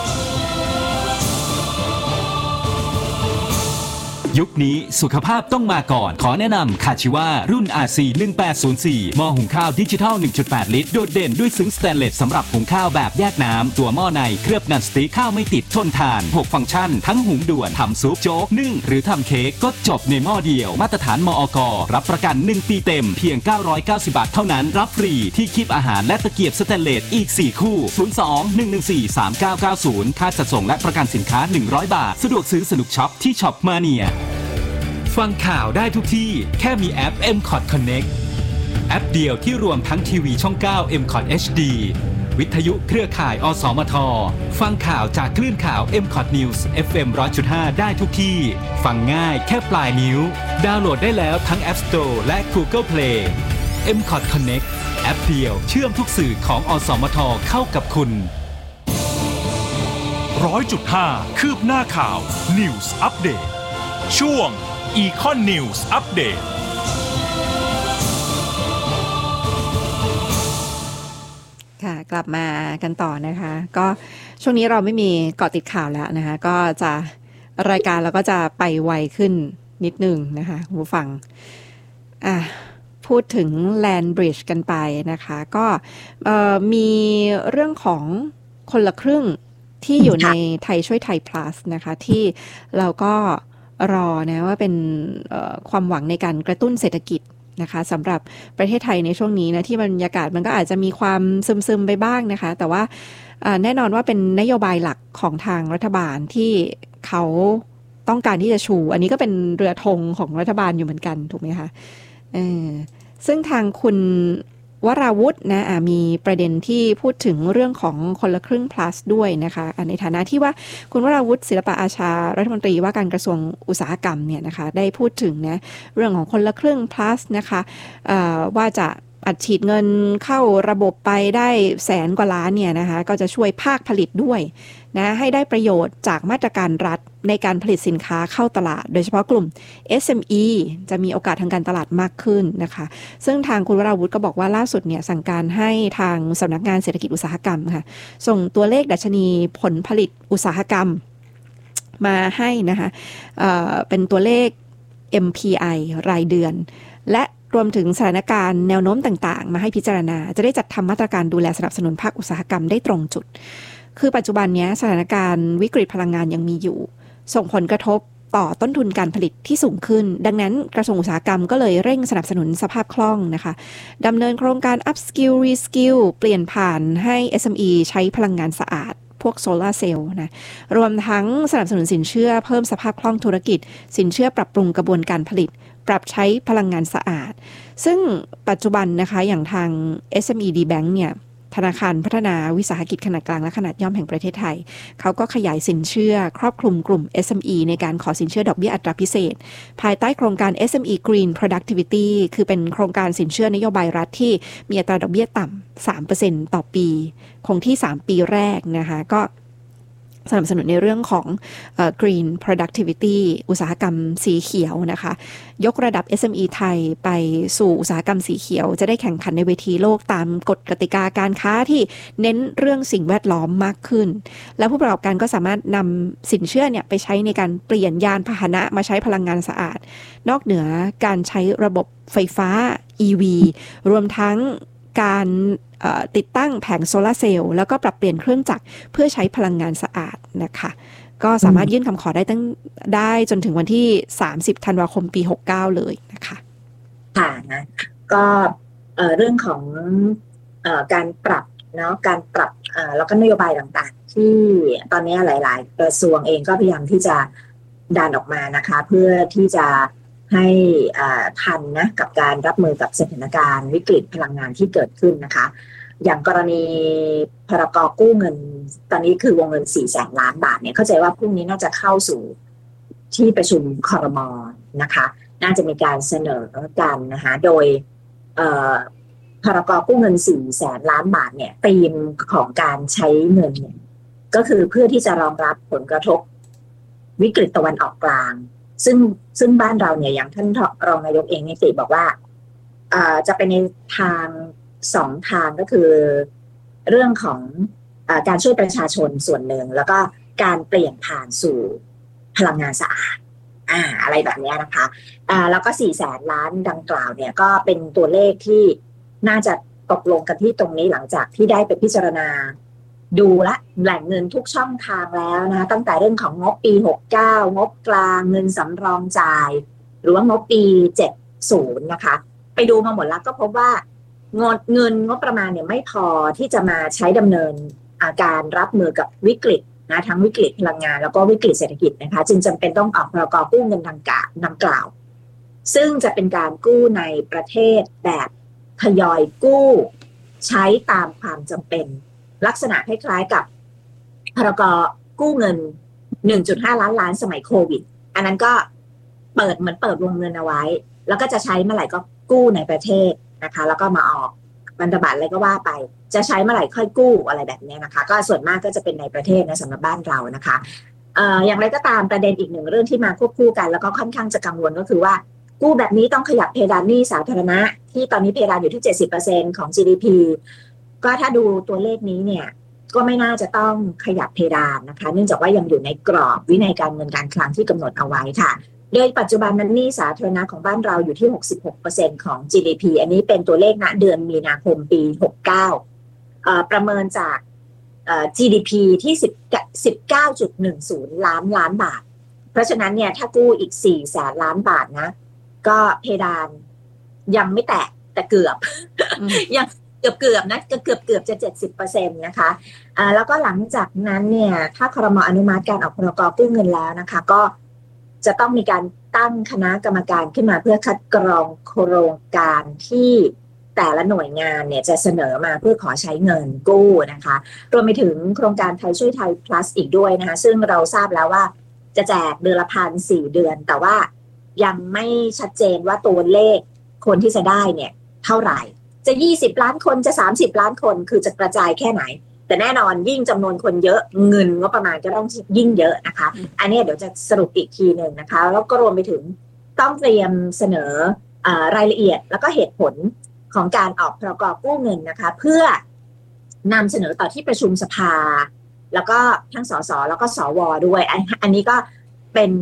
ยุคนี้สุขภาพต้องมาก่อนขอแนะนำคาชิวารุ่น อาร์ ซี หนึ่งแปดศูนย์สี่ หม้อหุงข้าวดิจิทัล หนึ่งจุดแปด ลิตรโดดเด่นด้วยซึ้งสแตนเลสสำหรับหุงข้าวแบบแยกน้ำตัวหม้อในเคลือบนันสติ๊กข้าวไม่ติดทนทานหกฟังก์ชันทั้งหุงด่วนทำซุปโจ๊กนึ่งหรือทำเค้กก็จบในหม้อเดียวมาตรฐานมอก.รับประกันหนึ่งปีเต็มเพียงเก้าร้อยเก้าสิบบาทเท่านั้นรับฟรีที่คีบอาหารและตะเกียบสแตนเลสอีกสี่คู่ศูนย์ สอง หนึ่ง หนึ่ง สี่ สาม เก้า เก้า ศูนย์ค่าจัดส่งและประกันสินค้าหนึ่งร้อยบาทสะดวกซื้อสนุกช็อปที่ช็อปมาเนียฟังข่าวได้ทุกที่แค่มีแอป เอ็ม คอท Connect แอปเดียวที่รวมทั้งทีวีช่อง เก้า เอ็ม คอท เอช ดี วิทยุเครือข่ายอสมทฟังข่าวจากคลื่นข่าว เอ็ม คอท News เอฟ เอ็ม หนึ่งร้อยจุดห้า ได้ทุกที่ฟังง่ายแค่ปลายนิ้วดาวน์โหลดได้แล้วทั้ง App Store และ Google Play เอ็ม คอท Connect แอปเดียวเชื่อมทุกสื่อของอสมทเข้ากับคุณร้อยจุดห้าคืบหน้าข่าว News Update ช่วงEcon News Update ค่ะกลับมากันต่อนะคะก็ช่วงนี้เราไม่มีเกาะติดข่าวแล้วนะคะก็จะรายการเราก็จะไปไวขึ้นนิดนึงนะคะผู้ฟังอ่ะพูดถึง Land Bridge กันไปนะคะก็มีเรื่องของคนละครึ่งที่อยู่ในไทยช่วยไทย plus นะคะที่เราก็รอนะว่าเป็นความหวังในการกระตุ้นเศรษฐกิจนะคะสำหรับประเทศไทยในช่วงนี้นะที่บรรยากาศมันก็อาจจะมีความซึมๆไปบ้างนะคะแต่ว่าแน่นอนว่าเป็นนโยบายหลักของทางรัฐบาลที่เขาต้องการที่จะชูอันนี้ก็เป็นเรือธงของรัฐบาลอยู่เหมือนกันถูกไหมคะเออซึ่งทางคุณวราวุธนะมีประเด็นที่พูดถึงเรื่องของคนละครึ่ง plus ด้วยนะคะในฐานะที่ว่าคุณวราวุธศิลปะอาชารัฐมนตรีว่าการกระทรวงอุตสาหกรรมเนี่ยนะคะได้พูดถึงนะเรื่องของคนละครึ่ง plus นะคะว่าจะอัดฉีดเงินเข้าระบบไปได้แสนกว่าล้านเนี่ยนะคะก็จะช่วยภาคผลิตด้วยนะให้ได้ประโยชน์จากมาตรการรัฐในการผลิตสินค้าเข้าตลาดโดยเฉพาะกลุ่ม เอส เอ็ม อี จะมีโอกาสทางการตลาดมากขึ้นนะคะซึ่งทางคุณวราวุธก็บอกว่าล่าสุดเนี่ยสั่งการให้ทางสำนักงานเศรษฐกิจอุตสาหกรรมค่ะส่งตัวเลขดัชนีผลผลิตอุตสาหกรรมมาให้นะคะเอ่อเป็นตัวเลข เอ็ม พี ไอ รายเดือนและรวมถึงสถานการณ์แนวโน้มต่างๆมาให้พิจารณาจะได้จัดทำมาตรการดูแลสนับสนุนภาคอุตสาหกรรมได้ตรงจุดคือปัจจุบันนี้สถานการณ์วิกฤตพลังงานยังมีอยู่ส่งผลกระทบต่อต้นทุนการผลิตที่สูงขึ้นดังนั้นกระทรวงอุตสาหกรรมก็เลยเร่งสนับสนุนสภาพคล่องนะคะดำเนินโครงการ upskill reskill เปลี่ยนผ่านให้ เอส เอ็ม อี ใช้พลังงานสะอาดพวกโซลาร์เซลล์นะรวมทั้งสนับสนุนสินเชื่อเพิ่มสภาพคล่องธุรกิจสินเชื่อปรับปรุงกระบวนการผลิตปรับใช้พลังงานสะอาดซึ่งปัจจุบันนะคะอย่างทาง เอส เอ็ม อี ดี Bank เนี่ยธนาคารพัฒนาวิสาหกิจขนาดกลางและขนาดย่อมแห่งประเทศไทยเขาก็ขยายสินเชื่อครอบคลุมกลุ่ม เอส เอ็ม อี ในการขอสินเชื่อดอกเบี้ยอัตราพิเศษภายใต้โครงการ เอส เอ็ม อี Green Productivity คือเป็นโครงการสินเชื่อนโยบายรัฐที่มีอัตราดอกเบี้ยต่ำ สามเปอร์เซ็นต์ ต่อปีคงที่สามปีแรกนะคะก็สนับสนุนในเรื่องของ uh, Green Productivity อุตสาหกรรมสีเขียวนะคะยกระดับ เอส เอ็ม อี ไทยไปสู่อุตสาหกรรมสีเขียวจะได้แข่งขันในเวทีโลกตามกฎกติกาการค้าที่เน้นเรื่องสิ่งแวดล้อมมากขึ้นและผู้ประกอบการก็สามารถนำสินเชื่อเนี่ยไปใช้ในการเปลี่ยนยานพาหนะมาใช้พลังงานสะอาดนอกเหนือการใช้ระบบไฟฟ้า อี วี รวมทั้งการติดตั้งแผงโซลาร์เซลล์แล้วก็ปรับเปลี่ยนเครื่องจักรเพื่อใช้พลังงานสะอาดนะคะก็สามารถยื่นคำขอได้ตั้งได้จนถึงวันที่สามสิบธันวาคมปีหกสิบเก้าเลยนะคะค่ะนะก็เอ่อเรื่องของเอ่อการปรับเนาะการปรับเอ่อแล้วก็นโยบายต่างๆที่ตอนนี้หลายๆกระทรวงเองก็พยายามที่จะดันออกมานะคะเพื่อที่จะให้ทันนะกับการรับมือกับสถานการณ์วิกฤตพลังงานที่เกิดขึ้นนะคะอย่างกรณีพรก.กู้เงินตอนนี้คือวงเงินสี่แสนล้านบาทเนี่ยเข้าใจว่าพรุ่งนี้น่าจะเข้าสู่ที่ประชุมครม.นะคะน่าจะมีการเสนอกันนะคะโดยพรก.กู้เงินสี่แสนล้านบาทเนี่ยธีมของการใช้เงินเนี่ยก็คือเพื่อที่จะรองรับผลกระทบวิกฤตตะวันออกกลางซึ่งซึ่งบ้านเราเนี่ยอย่างท่านรองนายกเองเนี่ยติบอกว่าจะเป็นในทางสองทางก็คือเรื่องของอาการช่วยประชาชนส่วนหนึ่งแล้วก็การเปลี่ยนผ่านสู่พลังงานสะอาดอ่าอะไรแบบนี้นะคะอ่าแล้วก็สี่แสนล้านดังกล่าวเนี่ยก็เป็นตัวเลขที่น่าจะตกลงกันที่ตรงนี้หลังจากที่ได้ไปพิจารณาดูละแหล่งเงินทุกช่องทางแล้วนะคะตั้งแต่เรื่องของงบปีหกสิบเก้างบกลางเงินสำรองจ่ายหรือว่างบปีเจ็ดสิบนะคะไปดูมาหมดแล้วก็พบว่าเงินเงินงบประมาณเนี่ยไม่พอที่จะมาใช้ดำเนินอาการรับมือกับวิกฤตนะทั้งวิกฤตพลังงานแล้วก็วิกฤตเศรษฐกิจนะคะจึงจำเป็นต้องออกพรก.กู้เงินดังกล่าวดังกล่าวซึ่งจะเป็นการกู้ในประเทศแบบทยอยกู้ใช้ตามความจำเป็นลักษณะคล้ายๆกับพรก.กู้เงิน หนึ่งจุดห้า ล้านล้านสมัยโควิดอันนั้นก็เปิดเหมือนเปิดวงเงินเอาไว้แล้วก็จะใช้เมื่อไหร่ก็กู้ในประเทศนะคะแล้วก็มาออกพันธบัตรอะไรก็ว่าไปจะใช้เมื่อไหร่ค่อยกู้อะไรแบบนี้นะคะก็ส่วนมากก็จะเป็นในประเทศนะสำหรับบ้านเรานะคะเอ่ออย่างไรก็ตามประเด็นอีกหนึ่งเรื่องที่มาควบคู่กันแล้วก็ค่อนข้างจะกังวลก็คือว่ากู้แบบนี้ต้องขยับเพดานหนี้สาธารณะที่ตอนนี้เพดานอยู่ที่ เจ็ดสิบเปอร์เซ็นต์ ของ จี ดี พี ก็ถ้าดูตัวเลขนี้เนี่ยก็ไม่น่าจะต้องขยับเพดานนะคะเนื่องจากว่ายังอยู่ในกรอบวินัยการเงินการคลังที่กำหนดเอาไว้ค่ะโดยปัจจุบันนั้นหนี้สาธารณะของบ้านเราอยู่ที่ หกสิบหกเปอร์เซ็นต์ ของ จี ดี พี อันนี้เป็นตัวเลขณเดือนมีนาคมปีหกสิบเก้าเอ่อประเมินจากเอ่อ จี ดี พี ที่สิบเก้าจุดหนึ่งศูนย์ ล้านล้านบาทเพราะฉะนั้นเนี่ยถ้ากู้อีกสี่แสนล้านบาทนะก็เพดานยังไม่แตะแต่เกือบ ยังเกือบเกือบนะเกือบเกือบเกือบจะ เจ็ดสิบเปอร์เซ็นต์ นะคะอ่าแล้วก็หลังจากนั้นเนี่ยถ้าครม.อนุมัติการออกพรก.กู้เงินแล้วนะคะก็จะต้องมีการตั้งคณะกรรมการขึ้นมาเพื่อคัดกรองโครงการที่แต่ละหน่วยงานเนี่ยจะเสนอมาเพื่อขอใช้เงินกู้นะคะรวมไปถึงโครงการไทยช่วยไทย plus อีกด้วยนะคะซึ่งเราทราบแล้วว่าจะแจกเดือนละพันสี่เดือนแต่ว่ายังไม่ชัดเจนว่าตัวเลขคนที่จะได้เนี่ยเท่าไหร่จะยี่สิบล้านคนจะสามสิบล้านคนคือจะกระจายแค่ไหนแต่แน่นอนยิ่งจำนวนคนเยอะเงินงบประมาณก็ต้องยิ่งเยอะนะคะอันนี้เดี๋ยวจะสรุปอีกทีหนึ่งนะคะแล้วก็รวมไปถึงต้องเตรียมเสนอเอ่อรายละเอียดแล้วก็เหตุผลของการออกพรก.กู้เงินนะคะเพื่อนำเสนอต่อที่ประชุมสภาแล้วก็ทั้งสสแล้วก็สวด้วยอันนี้ก็เป็น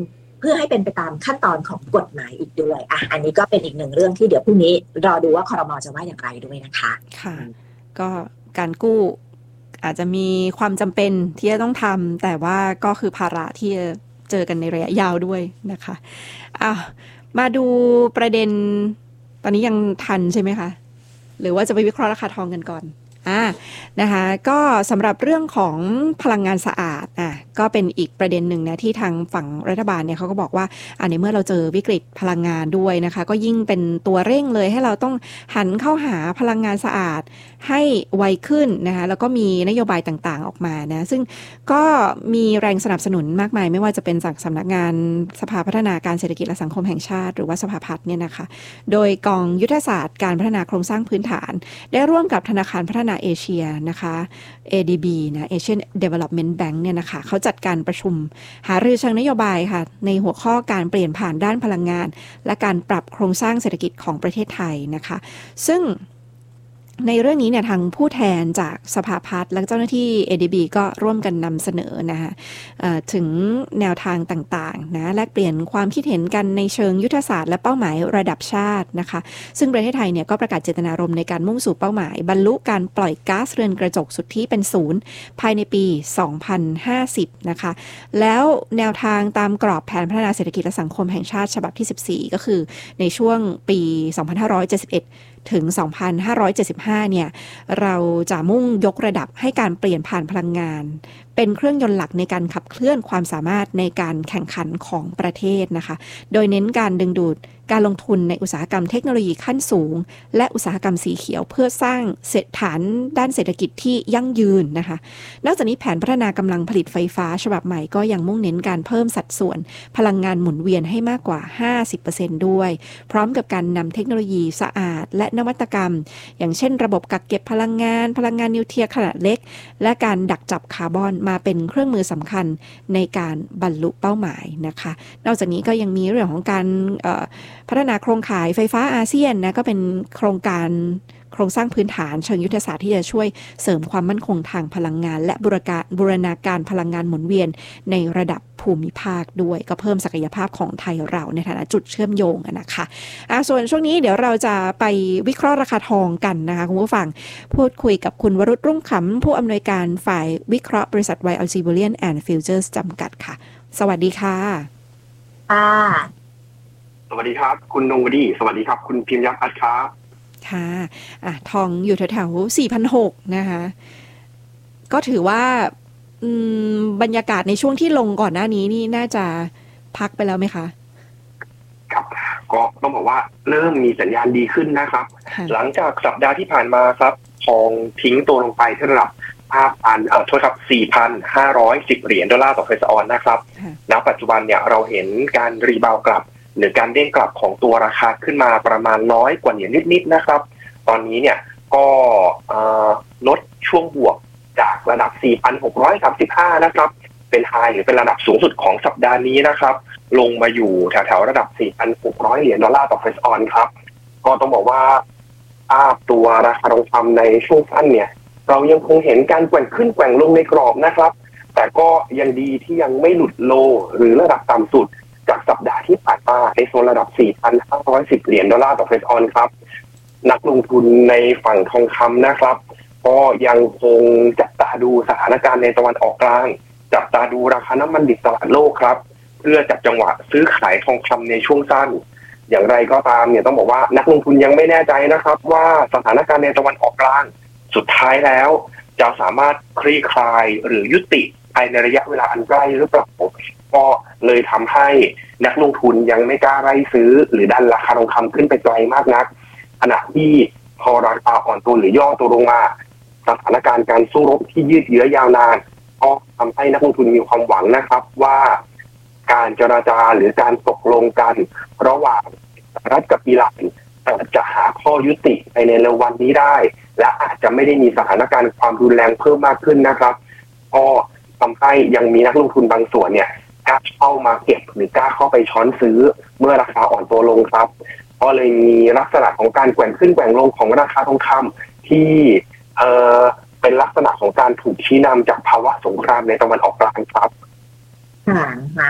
พื่อให้เป็นไปตามขั้นตอนของกฎหมายอีกด้วยอ่ะอันนี้ก็เป็นอีกหนึ่งเรื่องที่เดี๋ยวพรุ่งนี้รอดูว่าครม.จะว่าอย่างไรด้วยนะคะค่ะก็การกู้อาจจะมีความจำเป็นที่จะต้องทำแต่ว่าก็คือภาระที่จะเจอกันในระยะยาวด้วยนะคะอ่ะมาดูประเด็นตอนนี้ยังทันใช่ไหมคะหรือว่าจะไปวิเคราะห์ราคาทองกันก่อนอ่านะคะก็สำหรับเรื่องของพลังงานสะอาดอ่ะก็เป็นอีกประเด็นหนึ่งนะที่ทางฝั่งรัฐบาลเนี่ยเขาก็บอกว่าอ่าในเมื่อเราเจอวิกฤตพลังงานด้วยนะคะก็ยิ่งเป็นตัวเร่งเลยให้เราต้องหันเข้าหาพลังงานสะอาดให้ไวขึ้นนะคะแล้วก็มีนโยบายต่างๆออกมานะซึ่งก็มีแรงสนับสนุนมากมายไม่ว่าจะเป็นจากสำนักงานสภาพัฒนาการเศรษฐกิจและสังคมแห่งชาติหรือว่าสภาพัฒน์เนี่ยนะคะโดยกองยุทธศาสตร์การพัฒนาโครงสร้างพื้นฐานได้ร่วมกับธนาคารพัฒนาเอเชียนะคะ เอ ดี บี นะ Asian Development Bank เนี่ยนะคะเขาจัดการประชุมหารือเชิงนโยบายค่ะในหัวข้อการเปลี่ยนผ่านด้านพลังงานและการปรับโครงสร้างเศรษฐกิจของประเทศไทยนะคะซึ่งในเรื่องนี้เนี่ยทางผู้แทนจากสภาพัฒน์และเจ้าหน้าที่ เอ ดี บี ก็ร่วมกันนำเสนอนะคะถึงแนวทางต่างๆนะแลกเปลี่ยนความคิดเห็นกันในเชิงยุทธศาสตร์และเป้าหมายระดับชาตินะคะซึ่งประเทศไทยเนี่ยก็ประกาศเจตนารมณ์ในการมุ่งสู่เป้าหมายบรรลุการปล่อยก๊าซเรือนกระจกสุทธิเป็นศูนย์ภายในปีสองพันห้าสิบนะคะแล้วแนวทางตามกรอบแผนพัฒนาเศรษฐกิจและสังคมแห่งชาติฉบับที่สิบสี่ก็คือในช่วงปีสองพันห้าร้อยเจ็ดสิบเอ็ดถึง สองพันห้าร้อยเจ็ดสิบห้า เนี่ยเราจะมุ่งยกระดับให้การเปลี่ยนผ่านพลังงานเป็นเครื่องยนต์หลักในการขับเคลื่อนความสามารถในการแข่งขันของประเทศนะคะโดยเน้นการดึงดูดการลงทุนในอุตสาหกรรมเทคโนโลยีขั้นสูงและอุตสาหกรรมสีเขียวเพื่อสร้างฐานด้านเศรษฐกิจที่ยั่งยืนนะคะนอกจากนี้แผนพัฒนากำลังผลิตไฟฟ้าฉบับใหม่ก็ยังมุ่งเน้นการเพิ่มสัดส่วนพลังงานหมุนเวียนให้มากกว่า ห้าสิบเปอร์เซ็นต์ ด้วยพร้อมกับการนำเทคโนโลยีสะอาดและนวัตกรรมอย่างเช่นระบบกักเก็บพลังงานพลังงานนิวเคลียร์ขนาดเล็กและการดักจับคาร์บอนมาเป็นเครื่องมือสำคัญในการบรรลุเป้าหมายนะคะนอกจากนี้ก็ยังมีเรื่องของการพัฒนาโครงข่ายไฟฟ้าอาเซียนนะก็เป็นโครงการโครงสร้างพื้นฐานเชิงยุทธศาสตร์ที่จะช่วยเสริมความมั่นคงทางพลังงานและบูรณาการพลังงานหมุนเวียนในระดับภูมิภาคด้วยก็เพิ่มศักยภาพของไทยเราในฐานะจุดเชื่อมโยงนะคะอ่ะส่วนช่วงนี้เดี๋ยวเราจะไปวิเคราะห์ราคาทองกันนะคะคุณผู้ฟังพูดคุยกับคุณวรุษรุ่งขำผู้อำนวยการฝ่ายวิเคราะห์บริษัท วาย แอล ซี Bullion and Futures จำกัดค่ะสวัสดีค่ะค่ะสวัสดีครับคุณนงวดีสวัสดีครับคุณพิมพ์ยักษ์พัฒน์ครับค่ะอ่ะทองอยู่แถวๆ สี่พันหกร้อย นะคะก็ถือว่าบรรยากาศในช่วงที่ลงก่อนหน้านี้นี่น่าจะพักไปแล้วไหมคะครับก็ต้องบอกว่าเริ่มมีสัญญาณดีขึ้นนะครับหลังจากสัปดาห์ที่ผ่านมาครับทองทิ้งตัวลงไปที่ระดับ ห้าพัน เอ่อโทษครับ สี่พันห้าร้อยสิบ เหรียญดอลลาร์ต่อเฟสออนนะครับณปัจจุบันเนี่ยเราเห็นการรีบาวกลับหรือการเด้งกลับของตัวราคาขึ้นมาประมาณร้อยกว่าเหรียญนิดๆนะครับตอนนี้เนี่ยก็ลดช่วงบวกจากระดับ สี่พันหกร้อยสามสิบห้า นะครับเป็นไฮหรือเป็นระดับสูงสุดของสัปดาห์นี้นะครับลงมาอยู่แถวๆระดับ สี่พันหกร้อย เหรียญดอลลาร์ต่อเฟสออนครับก็ต้องบอกว่าภาพตัวราคาทองคำในช่วงสั้นเนี่ยเรายังคงเห็นการแกว่งขึ้นแกว่งลงในกรอบนะครับแต่ก็ยังดีที่ยังไม่หลุดโลหรือระดับต่ำสุดจากสัปดาห์ที่ผ่านมาในโซนระดับ สี่พันห้าร้อยสิบ เหรียญดอลลาร์ต่อเฟสออนครับนักลงทุนในฝั่งทองคำนะครับก็ยังคงจับตาดูสถานการณ์ในตะวันออกกลางจับตาดูราคาน้ำมันดิบตลาดโลกครับเพื่อจับจังหวะซื้อขายทองคำในช่วงสั้นอย่างไรก็ตามเนี่ยต้องบอกว่านักลงทุนยังไม่แน่ใจนะครับว่าสถานการณ์ในตะวันออกกลางสุดท้ายแล้วจะสามารถคลี่คลายหรือยุติภายในระยะเวลาอันใกล้หรือเปล่าก็เลยทำให้นักลงทุนยังไม่กล้าไล่ซื้อหรือดันราคาทองคำขึ้นไปไกลมากนักขณะที่พอราคาอ่อนตัวหรือย่อตัวลงมาสถานการณ์การสู้รบที่ยืดเยื้อยาวนานก็ทำให้นักลงทุนมีความหวังนะครับว่าการเจรจาหรือการตกลงกันระหว่างสหรัฐกับอิหร่านจะหาข้อยุติในในเร็ววันนี้ได้และอาจจะไม่ได้มีสถานการณ์ความรุนแรงเพิ่มมากขึ้นนะครับก็ทำให้ยังมีนักลงทุนบางส่วนเนี่ยกล้าเข้ามาเก็บหรือกล้าเข้าไปช้อนซื้อเมื่อราคาอ่อนตัวลงครับก็เลยมีลักษณะของการแกว่งขึ้นแกว่งลงของราคาทองคำที่เอ่อเป็นลักษณะของการถูกชี้นำจากภาวะสงครามในตะวันออกกลางครับค่ะนะ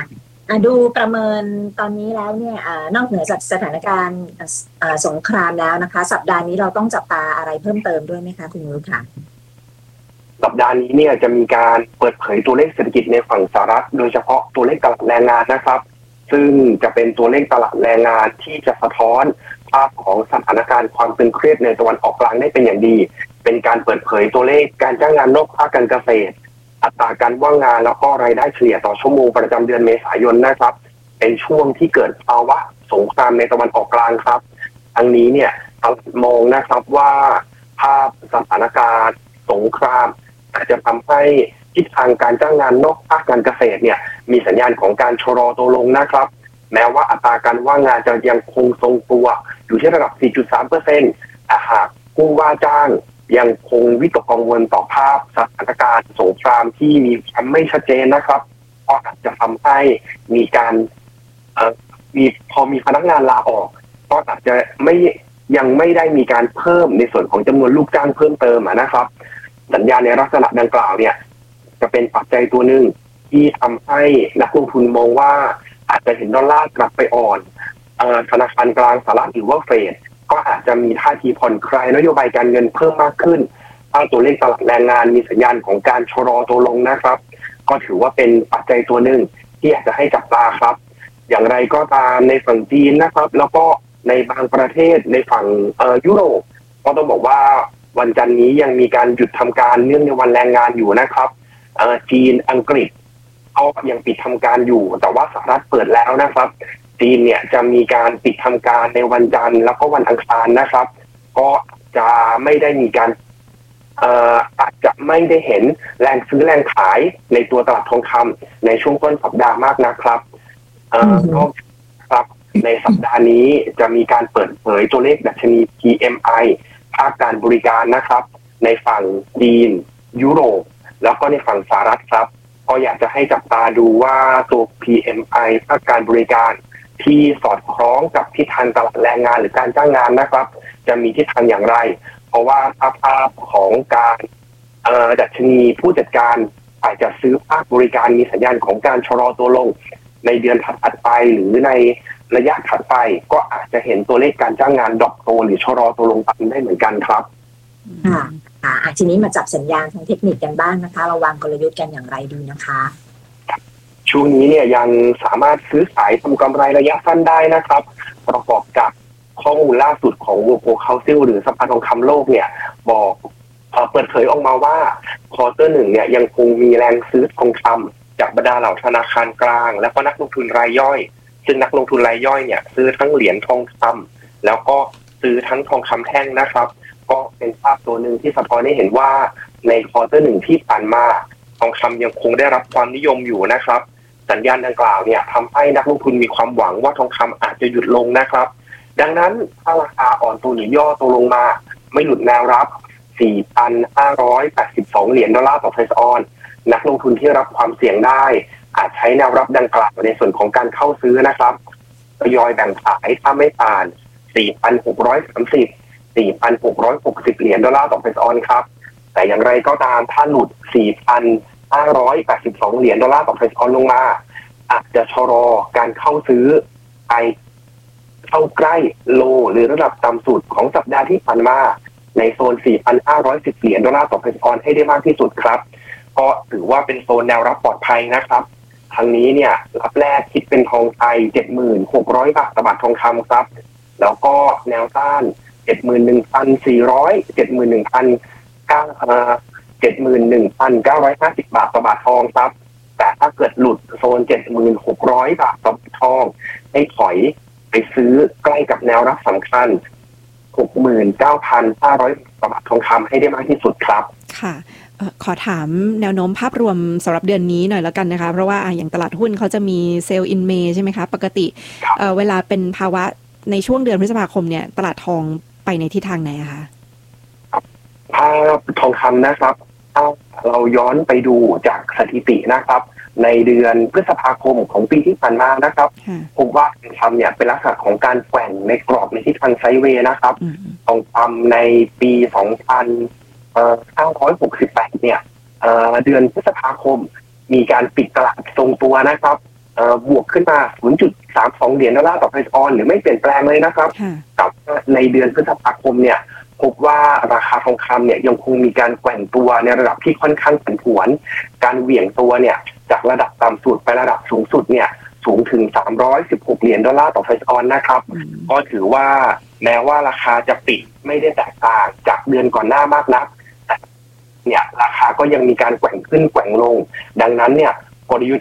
ดูประเมินตอนนี้แล้วเนี่ยนอกเหนือจากสถานการณ์สงครามแล้วนะคะสัปดาห์นี้เราต้องจับตาอะไรเพิ่มเติมด้วยไหมคะคุณนุชค่ะสัปดาห์นี้เนี่ยจะมีการเปิดเผยตัวเลขเศรษฐกิจในฝั่งสหรัฐโดยเฉพาะตัวเลขตลาดแรงงานนะครับซึ่งจะเป็นตัวเลขตลาดแรงงานที่จะสะท้อนภาพของสถานการณ์ความตึงเครียดในตะวันออกกลางได้เป็นอย่างดีเป็นการเปิดเผยตัวเลขการจ้างงานนอกภาคการเกษตรอัตราการว่างงานแล้วก็รายได้เฉลี่ยต่อชั่วโมงประจำเดือนเมษายนนะครับเป็นช่วงที่เกิดภาวะสงครามในตะวันออกกลางครับทั้งนี้เนี่ยตลาดมองนะครับว่าภาพสถานการณ์สงครามอาจจะทำให้ทิศทางการจ้างงานนอกภาคการเกษตรเนี่ยมีสัญญาณของการชะลอตัวลงนะครับแม้ว่าอัตราการว่างงานจะยังคงทรงตัวอยู่ที่ระดับ สี่จุดสามเปอร์เซ็นต์ แต่หากผู้ว่าจ้างยังคงวิตกกังวลต่อภาพสถานการณ์สงครามที่มีความไม่ชัดเจนนะครับก็อาจจะทำให้มีการเอ่อมีพอมีพนักงานลาออกก็อาจจะไม่ยังไม่ได้มีการเพิ่มในส่วนของจำนวนลูกจ้างเพิ่มเติมนะครับสัญญาณในลักษณะดังกล่าวเนี่ยจะเป็นปัจจัยตัวหนึ่งที่ทำให้นักลงทุนมองว่าอาจจะเห็นดอลลาร์กลับไปอ่อนเอ่อธนาคารกลางสหรัฐหรือว่าเฟดก็อาจจะมีท่าทีผ่อนคลายนโยบายการเงินเพิ่มมากขึ้นถ้าตัวเลขตลาดแรงงานมีสัญญาณของการชะลอตัวลงนะครับก็ถือว่าเป็นปัจจัยตัวหนึ่งที่อยากจะให้จับตาครับอย่างไรก็ตามในฝั่งจีนนะครับแล้วก็ในบางประเทศในฝั่งเอ่อยุโรปก็ต้องบอกว่าวันจันทร์นี้ยังมีการหยุดทำการเนื่องในวันแรงงานอยู่นะครับเอ่อจีนอังกฤษเขายังปิดทำการอยู่แต่ว่าสหรัฐเปิดแล้วนะครับจีนเนี่ยจะมีการปิดทำการในวันจันทร์แล้วก็วันอังคารนะครับก็จะไม่ได้มีการเอ่ออาจจะไม่ได้เห็นแรงซื้อแรงขายในตัวตลาดทองคำในช่วงต้นสัปดาห์มากนะครับเอ่อก็ครับในสัปดาห์นี้จะมีการเปิดเผยตัวเลขดัชนี พี เอ็ม ไอ ภาคการบริการนะครับในฝั่งจีนยุโรปแล้วก็ในฝั่งสหรัฐครับก็อยากจะให้จับตาดูว่าตัว พี เอ็ม ไอ ภาคการบริการที่สอดคล้องกับทิศทางตลาดแรงงานหรือการจ้างงานนะครับจะมีทิศทางอย่างไรเพราะว่าภาพของการดัชนีผู้จัดการฝ่ายจัดซื้อภาคบริการมีสัญญาณของการชะลอตัวลงในเดือนถัดไปหรือในระยะถัดไปก็อาจจะเห็นตัวเลขการจ้างงานดรอปตัวหรือชะลอตัวลงตามได้เหมือนกันครับค่ะค่ะทีนี้มาจับสัญญาณทางเทคนิคกันบ้างนะคะระวังกลยุทธ์กันอย่างไรดีนะคะช่วงนี้เนี่ยยังสามารถซื้อขายทำกำไรระยะสั้นได้นะครับประกอบกับข้อมูลล่าสุดของ World Council หรือสภาทองคำโลกเนี่ยบอกเอ่อเปิดเผยออกมาว่าควอเตอร์หนึ่งเนี่ยยังคงมีแรงซื้อทองคำจากบรรดาเหล่าธนาคารกลางและก็นักลงทุนรายย่อยซึ่งนักลงทุนรายย่อยเนี่ยซื้อทั้งเหรียญทองคำแล้วก็ซื้อทั้งทองคำแท่งนะครับก็เป็นภาพตัวหนึ่งที่สะท้อนให้เห็นว่าในควอเตอร์หนึ่งที่ผ่านมาทองคำยังคงได้รับความนิยมอยู่นะครับสัญญาณดังกล่าวเนี่ยทำให้นักลงทุนมีความหวังว่าทองคำอาจจะหยุดลงนะครับดังนั้นถ้าราคาอ่อนตัวหรือย่อตัวลงมาไม่หลุดแนวรับ สี่พันห้าร้อยแปดสิบสอง เหรียญดอลลาร์ต่อไทรออนซ์นักลงทุนที่รับความเสี่ยงได้อาจใช้แนวรับดังกล่าวในส่วนของการเข้าซื้อนะครับทยอยแบ่งขายถ้าไม่ผ่าน สี่พันหกร้อยสามสิบ สี่พันหกร้อยหกสิบ เหรียญดอลลาร์ต่อไทรออนซ์ครับแต่อย่างไรก็ตามถ้าหลุด สี่พันห้าร้อยแปดสิบสอง เหรียญดอลลาร์ต่อไทรออนซ์ลงมาอาจจะชะลอการเข้าซื้อไปเข้าใกล้โลหรือระดับต่ำสุดของสัปดาห์ที่ผ่านมาในโซน สี่พันห้าร้อยสิบ เหรียญดอลลาร์ต่อไทรออนซ์ให้ได้มากที่สุดครับก็ถือว่าเป็นโซนแนวรับปลอดภัยนะครับทางนี้เนี่ยรับแรกคิดเป็นทองไทย เจ็ดพันหกร้อย บาทต่อบาททองคำครับแล้วก็แนวต้าน เจ็ดหมื่นหนึ่งพันสี่ร้อย เจ็ดหมื่นหนึ่งพันเก้าร้อย เจ็ดหมื่นหนึ่งพันเก้าร้อยห้าสิบ บาทต่อบาททองครับแต่ถ้าเกิดหลุดโซน เจ็ดหมื่นหกร้อย บาทต่อบาททองให้ถอยไปซื้อใกล้กับแนวรับสำคัญ หกหมื่นเก้าพันห้าร้อย ต่อบาททองคำให้ได้มากที่สุดครับค่ะขอถามแนวโน้มภาพรวมสำหรับเดือนนี้หน่อยแล้วกันนะคะเพราะว่าอย่างตลาดหุ้นเขาจะมีเซลล์อินเมย์ใช่ไหมคะปกติเ, เวลาเป็นภาวะในช่วงเดือนพฤษภาคมเนี่ยตลาดทองไปในทิศทางไหนคะภาพทองคำนะครับถ้าเราย้อนไปดูจากสถิตินะครับในเดือนพฤษภาคมของปีที่ผ่านมานะครับพบว่าทองคำเนี่ยเป็นลักษณะของการแกว่งในกรอบในทิศทางไซด์เวย์นะครับทองคำในปีสองพันห้าร้อยหกสิบแปดเนี่ยเดือนพฤษภาคมมีการปิดตลาดทรงตัวนะครับเอ่อบวกขึ้นมา ศูนย์จุดสามสอง เหรียญดอลลาร์ต่อไทยออนซ์หรือไม่เปลี่ยนแปลงเลยนะครับกับในเดือนพฤษภาคมเนี่ยพบว่าราคาทองคำเนี่ยยังคงมีการแกว่งตัวในระดับที่ค่อนข้างผันผวนการเหวี่ยงตัวเนี่ยจากระดับต่ำสุดไประดับสูงสุดเนี่ยสูงถึงสามร้อยสิบหกเหรียญดอลลาร์ต่อไทยออนซ์นะครับก็ถือว่าแม้ว่าราคาจะปิดไม่ได้แตกต่างจากเดือนก่อนหน้ามากนักเนี่ยราคาก็ยังมีการแกว่งขึ้นแกว่งลงดังนั้นเนี่ยกลยุท